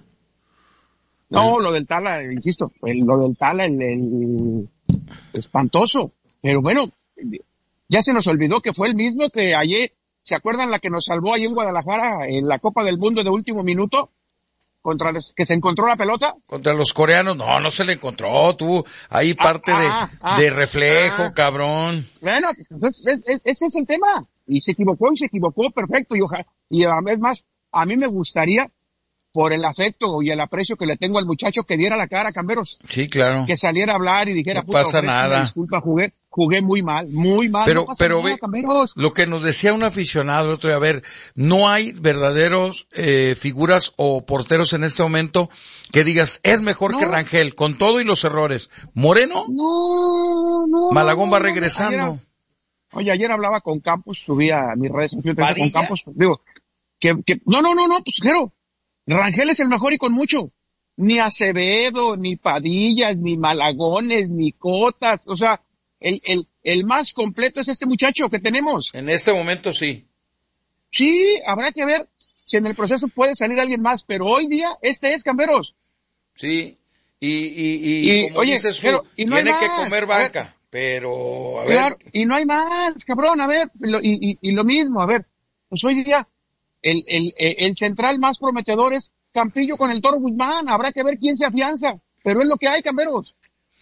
No, el... lo del Tala, insisto, el, lo del Tala, el, el espantoso. Pero bueno, ya se nos olvidó que fue el mismo que ayer, ¿se acuerdan la que nos salvó ahí en Guadalajara en la Copa del Mundo de último minuto? Contra los que se encontró la pelota. Contra los coreanos, no, no se le encontró, tú, ahí parte ah, de, ah, de reflejo, ah, cabrón. Bueno, ese es, es el tema. Y se equivocó y se equivocó, perfecto. Y ojalá, y a vez más, a mí me gustaría, por el afecto y el aprecio que le tengo al muchacho, que diera la cara, Camberos. Sí, claro. Que saliera a hablar y dijera, no pasa nada. Disculpa, jugué, jugué muy mal, muy mal. Pero, no pasa pero nada, ve, Camberos. Lo que nos decía un aficionado el otro día, a ver, no hay verdaderos eh, figuras o porteros en este momento que digas, es mejor no. que Rangel, con todo y los errores. Moreno, no, no. Malagón va regresando. Ayer, oye, ayer hablaba con Campos, subía a mis redes sociales con Campos, digo, que, que, no, no, no, no, pues claro. Rangel es el mejor y con mucho. Ni Acevedo, ni Padillas, ni Malagones, ni Cotas. O sea, el, el, el más completo es este muchacho que tenemos. En este momento sí. Sí, habrá que ver si en el proceso puede salir alguien más, pero hoy día este es, Camberos. Sí, y, y, y, y como oye, dices, pero, y no tiene hay que más. comer banca, a pero a claro, ver. Y no hay más, cabrón, a ver, lo, y, y, y lo mismo, a ver, pues hoy día El, el, el central más prometedor es Campillo con el Toro Guzmán. Habrá que ver quién se afianza. Pero es lo que hay, Camberos.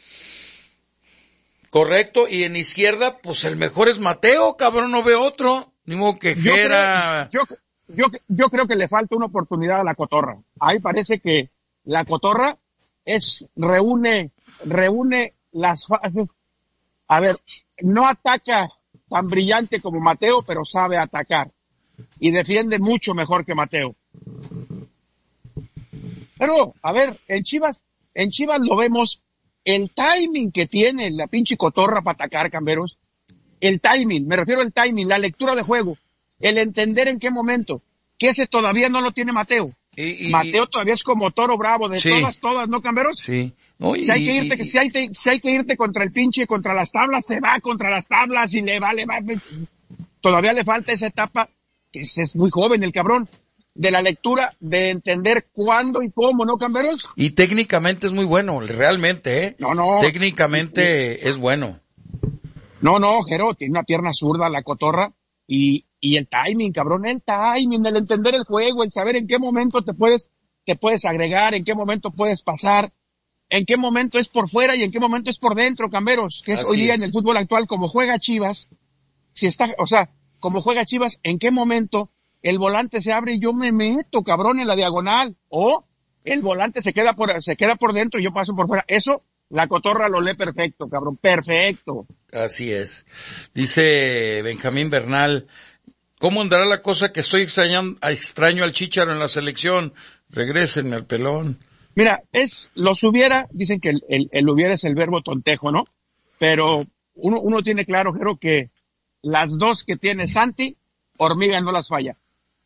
Correcto. Y en izquierda, pues el mejor es Mateo, cabrón, no ve otro. Ni modo que Jera. Yo, creo, yo, yo, yo creo que le falta una oportunidad a la Cotorra. Ahí parece que la Cotorra es, reúne, reúne las fases. A ver, no ataca tan brillante como Mateo, pero sabe atacar. Y defiende mucho mejor que Mateo. Pero, a ver, en Chivas, en Chivas lo vemos, el timing que tiene la pinche Cotorra para atacar, Camberos, el timing, me refiero al timing, la lectura de juego, el entender en qué momento, que ese todavía no lo tiene Mateo. Y, y, Mateo todavía es como Toro Bravo, de sí, todas, todas, ¿no, Camberos? Sí. No, y, si hay que irte, y, si hay, si hay que irte contra el pinche, contra las tablas, se va contra las tablas y le vale, va, todavía le falta esa etapa, que es, es muy joven el cabrón, de la lectura, de entender cuándo y cómo, ¿no, Camberos? Y técnicamente es muy bueno, realmente, ¿eh? No, no. Técnicamente y, y, es bueno. No, no, Jero, tiene una pierna zurda la Cotorra, y, y el timing, cabrón, el timing, el entender el juego, el saber en qué momento te puedes, te puedes agregar, en qué momento puedes pasar, en qué momento es por fuera y en qué momento es por dentro, Camberos, que es Así hoy día es. En el fútbol actual, como juega Chivas, si está, o sea, como juega Chivas, en qué momento el volante se abre y yo me meto, cabrón, en la diagonal, o el volante se queda por, se queda por dentro y yo paso por fuera. Eso, la Cotorra lo lee perfecto, cabrón, perfecto. Así es. Dice Benjamín Bernal, ¿cómo andará la cosa que estoy extrañando, extraño al Chícharo en la selección? Regrésenme al pelón. Mira, es, los hubiera, dicen que el, el, el hubiera es el verbo tontejo, ¿no? Pero uno, uno tiene claro, Jero, que las dos que tiene Santi, Hormiga no las falla.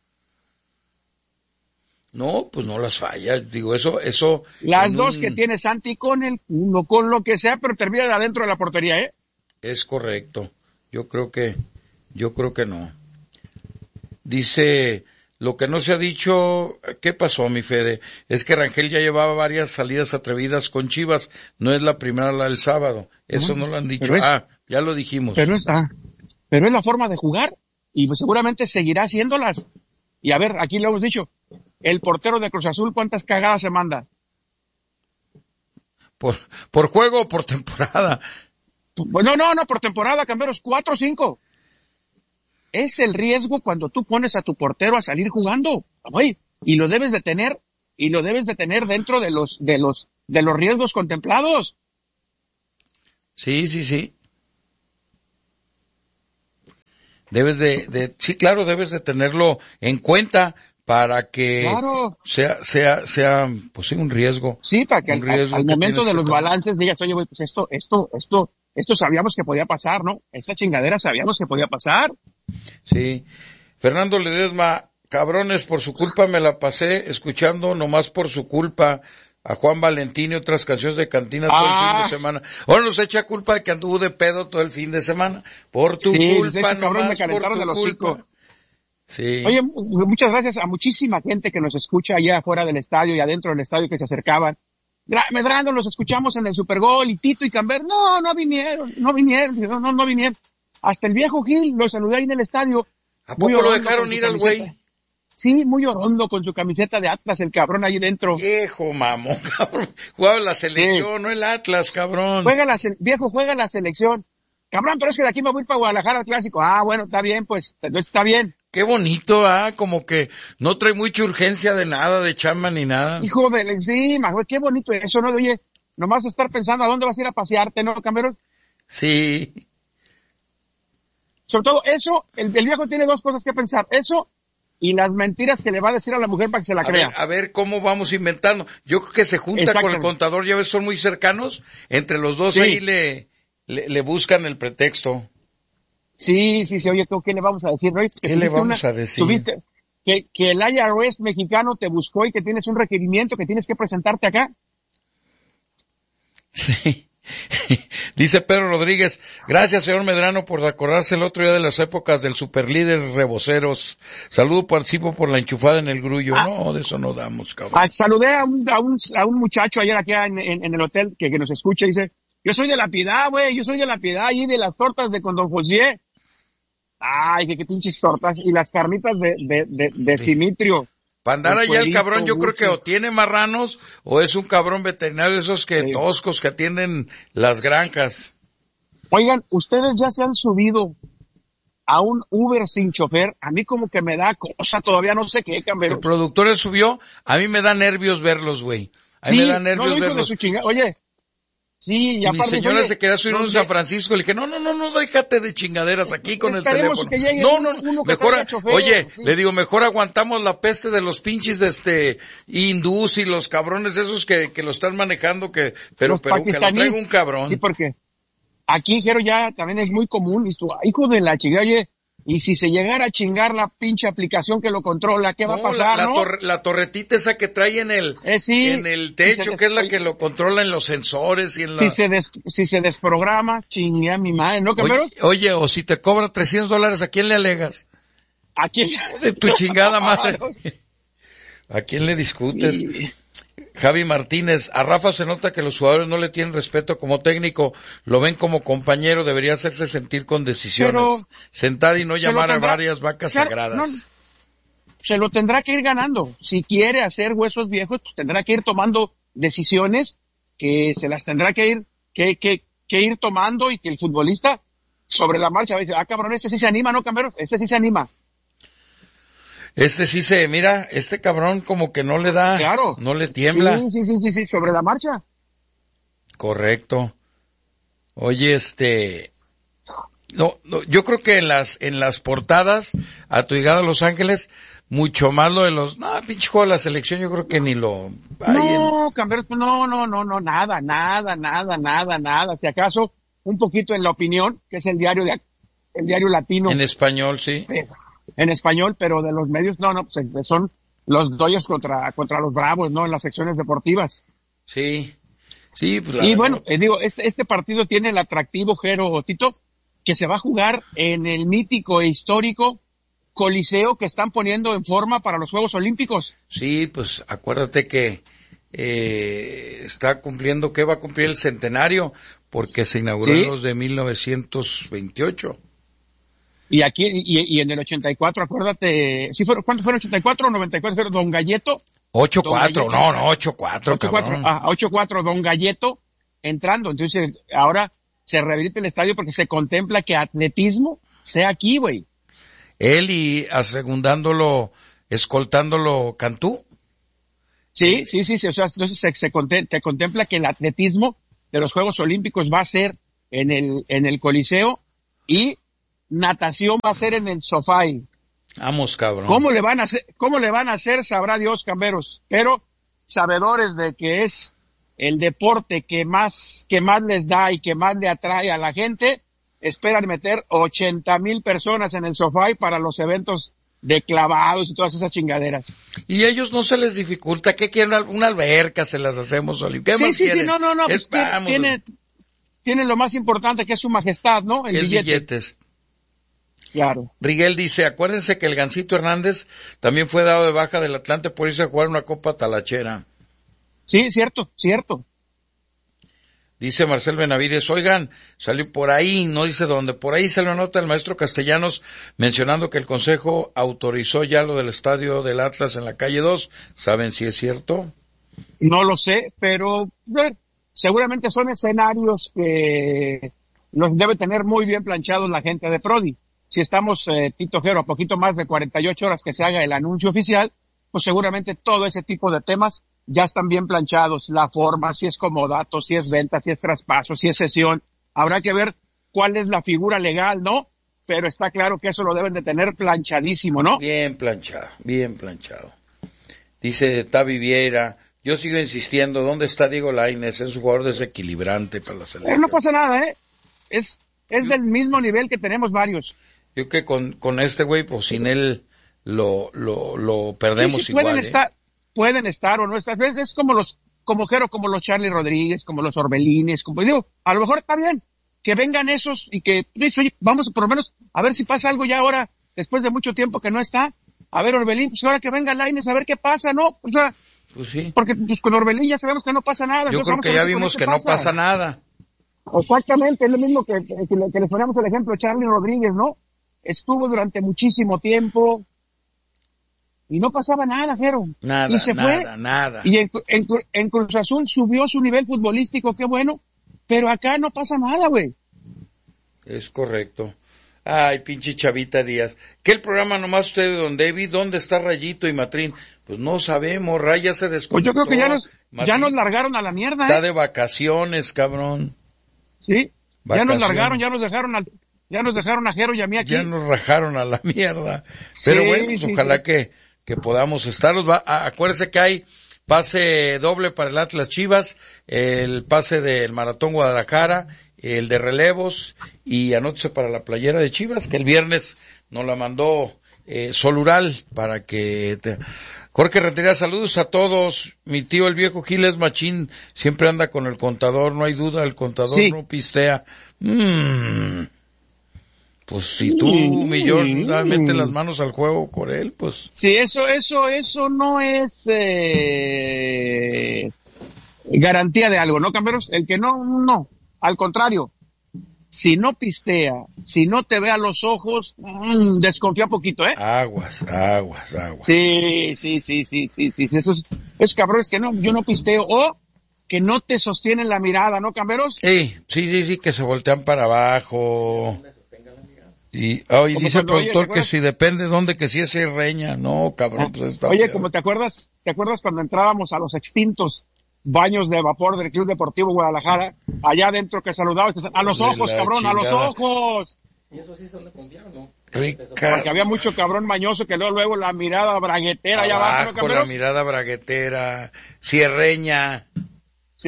No, pues no las falla, digo, eso, eso. Las dos un... que tiene Santi con el culo, con lo que sea, pero termina de adentro de la portería, ¿eh? Es correcto. Yo creo que, yo creo que no. Dice, lo que no se ha dicho, ¿qué pasó, mi Fede? Es que Rangel ya llevaba varias salidas atrevidas con Chivas, no es la primera la del sábado. Eso no, no lo han dicho. Es, ah, ya lo dijimos. Pero es, ah, pero es la forma de jugar, y pues seguramente seguirá haciéndolas. Y a ver, aquí lo hemos dicho, el portero de Cruz Azul, ¿cuántas cagadas se manda? ¿Por, por juego o por temporada? No, no, no, por temporada, Camberos, cuatro o cinco. Es el riesgo cuando tú pones a tu portero a salir jugando, güey, y lo debes de tener y lo debes de tener dentro de los, de los, de los riesgos contemplados. Sí, sí, sí. Debes de, de, sí, claro, debes de tenerlo en cuenta para que claro. sea, sea, sea, pues sí, un riesgo. Sí, para que al, al momento de los tomar. balances digas, oye, güey, pues esto, esto, esto, esto sabíamos que podía pasar, ¿no? Esta chingadera sabíamos que podía pasar. Sí. Fernando Ledesma, cabrones, por su culpa me la pasé escuchando nomás por su culpa a Juan Valentín y otras canciones de cantina todo ah. el fin de semana. Ahora nos echa culpa de que anduvo de pedo todo el fin de semana. Por tu sí, culpa, ese cabrón nomás me calentaron por tu de los culpa. Sí. Oye, muchas gracias a muchísima gente que nos escucha allá afuera del estadio y adentro del estadio que se acercaban. Medrano, los escuchamos en el Supergol y Tito y Camber, no, no vinieron, no vinieron, no, no, no vinieron. Hasta el viejo Gil lo saludé ahí en el estadio. ¿A poco lo dejaron ir al güey? Sí, muy orondo con su camiseta de Atlas, el cabrón ahí dentro. Viejo mamón, cabrón. Jugaba la selección, sí. No el Atlas, cabrón. Juega la, viejo, juega la selección. Cabrón, pero es que de aquí me voy para Guadalajara al clásico. Ah, bueno, está bien, pues, está bien. Qué bonito, ah, como que no trae mucha urgencia de nada, de chamba ni nada. Hijo de, sí, güey, qué bonito eso, ¿no? Oye, nomás estar pensando a dónde vas a ir a pasearte, ¿no, Cameron? Sí. Sobre todo eso, el, el viejo tiene dos cosas que pensar. Eso y las mentiras que le va a decir a la mujer para que se la a crea. Ver, a ver cómo vamos inventando. Yo creo que se junta con el contador, ya ves, son muy cercanos. Entre los dos sí. ahí le, le, le buscan el pretexto. Sí, sí, sí, oye, ¿qué le vamos a decir, Roy? ¿Qué le vamos una, a decir? Tuviste que, que el I R S mexicano te buscó y que tienes un requerimiento que tienes que presentarte acá. Sí. Dice Pedro Rodríguez, gracias señor Medrano por acordarse el otro día de las épocas del superlíder Reboceros. Saludo, participo por la enchufada en el grullo. Ah, no, de eso no damos, cabrón. Ah, saludé a un, a un, a un muchacho ayer aquí en, en, en el hotel que, que nos escucha y dice, yo soy de La Piedad, güey, yo soy de La Piedad y de las tortas de con Don José. Ay, que qué pinches tortas. Y las carnitas de, de, de, de Simitrio. Para andar allá el cabrón, yo creo que o tiene marranos, o es un cabrón veterinario de esos que sí. toscos que atienden las granjas. Oigan, ustedes ya se han subido a un Uber sin chofer. A mí como que me da cosa, todavía no sé qué, Camberos. El productor le subió, a mí me da nervios verlos, güey. A mí sí, me da nervios no, verlos. De su chinga... Oye, sí, y aparte... Mi señora oye, se quería subir en San Francisco, le dije, no, no, no, no, déjate de chingaderas aquí con el teléfono. Que llegue no, no, no, mejor, chofer, oye, sí. le digo, mejor aguantamos la peste de los pinches, este, hindús y los cabrones esos que, que lo están manejando, que, pero, pero que lo traiga un cabrón. Sí, porque aquí, Jero, ya también es muy común, y tú, hijo de la chingada, oye, y si se llegara a chingar la pinche aplicación que lo controla, ¿qué va no, a pasar, la, la, no? torre, la torretita esa que trae en el, eh, sí, en el techo, si des... que es la que lo controla en los sensores y en la... Si se des... si se desprograma, chingue a mi madre, ¿no, Camberos? Oye, oye, o si te cobra trescientos dólares, ¿a quién le alegas? ¿A quién? De tu chingada madre. ¿A quién le discutes? Y... Javi Martínez, a Rafa se nota que los jugadores no le tienen respeto como técnico, lo ven como compañero, debería hacerse sentir con decisiones, pero, sentar y no llamar tendrá, a varias vacas claro, sagradas. No, se lo tendrá que ir ganando, si quiere hacer huesos viejos, pues tendrá que ir tomando decisiones que se las tendrá que ir, que, que, que ir tomando y que el futbolista sobre la marcha va a decir, ah cabrón, ese sí se anima, ¿no, Camberos? Ese sí se anima. Este sí se, mira, este cabrón como que no le da, claro. no le tiembla. Sí, sí, sí, sí, sí, sobre la marcha. Correcto. Oye, este, no, no, yo creo que en las, en las portadas a tu llegada a Los Ángeles, mucho más lo de los, no, pinche juego de la selección, yo creo que ni lo, no, en... Camberos, no, no, no, no, nada, nada, nada, nada, nada, si acaso, un poquito en La Opinión, que es el diario de, el diario latino. En español, sí. Pero, en español, pero de los medios, no, no, pues son los Dodgers contra, contra los Bravos, ¿no? En las secciones deportivas. Sí, sí, pues la Y bueno, eh, digo, este, este partido tiene el atractivo, Jero, Tito, que se va a jugar en el mítico e histórico Coliseo que están poniendo en forma para los Juegos Olímpicos. Sí, pues acuérdate que, eh, está cumpliendo, que va a cumplir el centenario, porque se inauguró ¿sí? en los de mil novecientos veintiocho. Y aquí, y, y en el ochenta y cuatro, acuérdate, ¿sí fueron, ¿cuánto fueron? ¿ochenta y cuatro o noventa y cuatro? Don Galleto. ocho cuatro, no, no, ocho cuatro, cabrón. Ah, ocho cuatro, Don Galleto entrando. Entonces, ahora se rehabilita el estadio porque se contempla que atletismo sea aquí, güey. Él y asegundándolo, escoltándolo Cantú. Sí, Sí, sí, sí, sí, o sea, entonces se, se, contem- se contempla que el atletismo de los Juegos Olímpicos va a ser en el, en el Coliseo y natación va a ser en el Sofái. Vamos, cabrón. ¿Cómo le van a hacer, cómo le van a hacer, sabrá Dios, camberos? Pero sabedores de que es el deporte que más, que más les da y que más le atrae a la gente, esperan meter ochenta mil personas en el Sofái para los eventos de clavados y todas esas chingaderas. Y ellos no se les dificulta, ¿qué quieren? Una alberca, se las hacemos, Oli. ¿Qué sí, más sí, quieren? sí, no, no, no, Es, pues, vamos, tiene, tiene lo más importante que es su majestad, ¿no? El, el billete. billetes. Claro. Riguel dice, acuérdense que el Gancito Hernández también fue dado de baja del Atlante por irse a jugar una Copa Talachera. Sí, cierto, cierto. Dice Marcel Benavides, oigan, salió por ahí, no dice dónde, por ahí salió nota el maestro Castellanos mencionando que el Consejo autorizó ya lo del estadio del Atlas en la calle dos. ¿Saben si es cierto? No lo sé, pero bueno, seguramente son escenarios que los debe tener muy bien planchados la gente de Prodi. Si estamos, eh, Tito Jero, a poquito más de cuarenta y ocho horas que se haga el anuncio oficial, pues seguramente todo ese tipo de temas ya están bien planchados, la forma, si es comodato, si es venta, si es traspaso, si es cesión. Habrá que ver cuál es la figura legal, ¿no? Pero está claro que eso lo deben de tener planchadísimo, ¿no? Bien planchado, bien planchado. Dice Tavi Vieira, yo sigo insistiendo, ¿dónde está Diego Lainez? Es un jugador desequilibrante para la selección. Pero no pasa nada, ¿eh? Es, es del mismo nivel que tenemos varios. Yo que con, con este güey, pues sin él lo, lo, lo perdemos sí, sí, igual. Pueden ¿eh? estar, pueden estar o no estar. Es, es como los, como Jero, como los Charlie Rodríguez, como los Orbelines, como digo, a lo mejor está bien que vengan esos y que, oye, vamos por lo menos a ver si pasa algo ya ahora, después de mucho tiempo que no está. A ver, Orbelín, pues ahora que venga Lainez a ver qué pasa, ¿no? O sea, pues sí. Porque pues, con Orbelín ya sabemos que no pasa nada. Yo creo que ya vimos que no pasa nada. Exactamente, es lo mismo que, que, que, le, que les ponemos el ejemplo Charlie Rodríguez, ¿no? Estuvo durante muchísimo tiempo y no pasaba nada, Jero. Nada, y se nada, fue, nada. Y en, en, en Cruz Azul subió su nivel futbolístico, qué bueno, pero acá no pasa nada, güey. Es correcto. Ay, pinche Chavita Díaz. ¿Qué el programa nomás usted, don David? ¿Dónde está Rayito y Matrín? Pues no sabemos, Raya se desconectó. Pues yo creo que ya nos, Matrín ya nos largaron a la mierda, está ¿eh? de vacaciones, cabrón. Sí, Vacaciones. Ya nos largaron, ya nos dejaron al, ya nos dejaron a Jero y a mí aquí. Ya nos rajaron a la mierda. Pero sí, bueno, pues sí, ojalá sí. que, que podamos estarlos. Va, a, acuérdese que hay pase doble para el Atlas Chivas, el pase del Maratón Guadalajara, el de relevos, y anótese para la playera de Chivas, que el viernes nos la mandó eh, Solural para que te... Jorge Rentería, saludos a todos. Mi tío, el viejo Giles Machín, siempre anda con el contador, no hay duda, el contador sí. no pistea. Mm. Pues si tú, mm. mi George, mm. mete las manos al juego por él, pues... Sí, eso, eso, eso no es eh, garantía de algo, ¿no, Camberos? El que no, no. Al contrario, si no pistea, si no te ve a los ojos, mmm, desconfía poquito, ¿eh? Aguas, aguas, aguas. Sí, sí, sí, sí, sí, sí, esos, esos cabrones que no, yo no pisteo, o que no te sostienen la mirada, ¿no, Camberos? Sí, sí, sí, sí, que se voltean para abajo. Y hoy dice el productor oye, que si depende de dónde, que si es reña, no, cabrón, pues está Oye, peor. Como te acuerdas, ¿te acuerdas cuando entrábamos a los extintos baños de vapor del Club Deportivo Guadalajara, allá adentro que saludabas, a los ojos, cabrón, chingada. A los ojos. Y eso sí son de confiar, ¿no? Ricardo. Porque había mucho cabrón mañoso que luego, luego la mirada braguetera allá abajo, abajo, ¿no, la mirada braguetera, cierreña. Sí.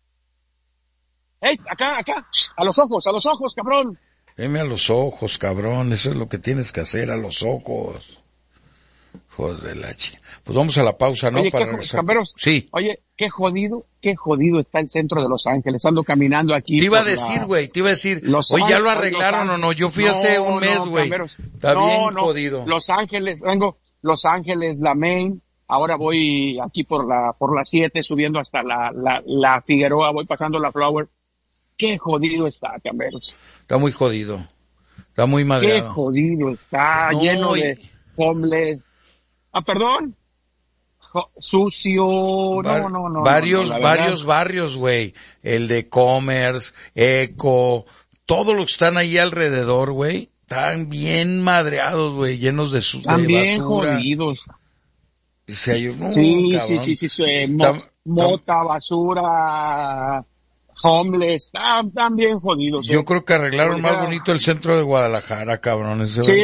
Ey, acá, acá, a los ojos, a los ojos, cabrón. Veme a los ojos, cabrón, eso es lo que tienes que hacer, a los ojos. Hijos de la chica. Pues vamos a la pausa, ¿no? Oye, Para qué, regresar. Camberos, sí. Oye, qué jodido, qué jodido está el centro de Los Ángeles. Ando caminando aquí. Te iba a decir, güey, la... te iba a decir. Los oye, ¿ya lo arreglaron o no? Yo fui no, hace un mes, güey. No, está no, bien no. jodido. Los Ángeles, vengo, Los Ángeles, la Main. Ahora voy aquí por la, por la siete, subiendo hasta la, la, la Figueroa, voy pasando la Flower. Qué jodido está, Camberos. Está muy jodido. Está muy madreado. Qué jodido está, no, lleno y... de homeless. Ah, perdón. Jo, sucio. Var, no, no, no. Varios, no, no, varios barrios, güey. El de Commerce, Eco, todos los que están ahí alrededor, güey. Están bien madreados, güey, llenos de, su, están de bien basura. jodidos. Se hay un, Sí, cabrón. sí, sí, sí, sí, eh, mo- Tam- mota, basura, homeless, están, están bien jodidos. Yo eh. creo que arreglaron Como más dijera- bonito el centro de Guadalajara, cabrón. Ese Sí,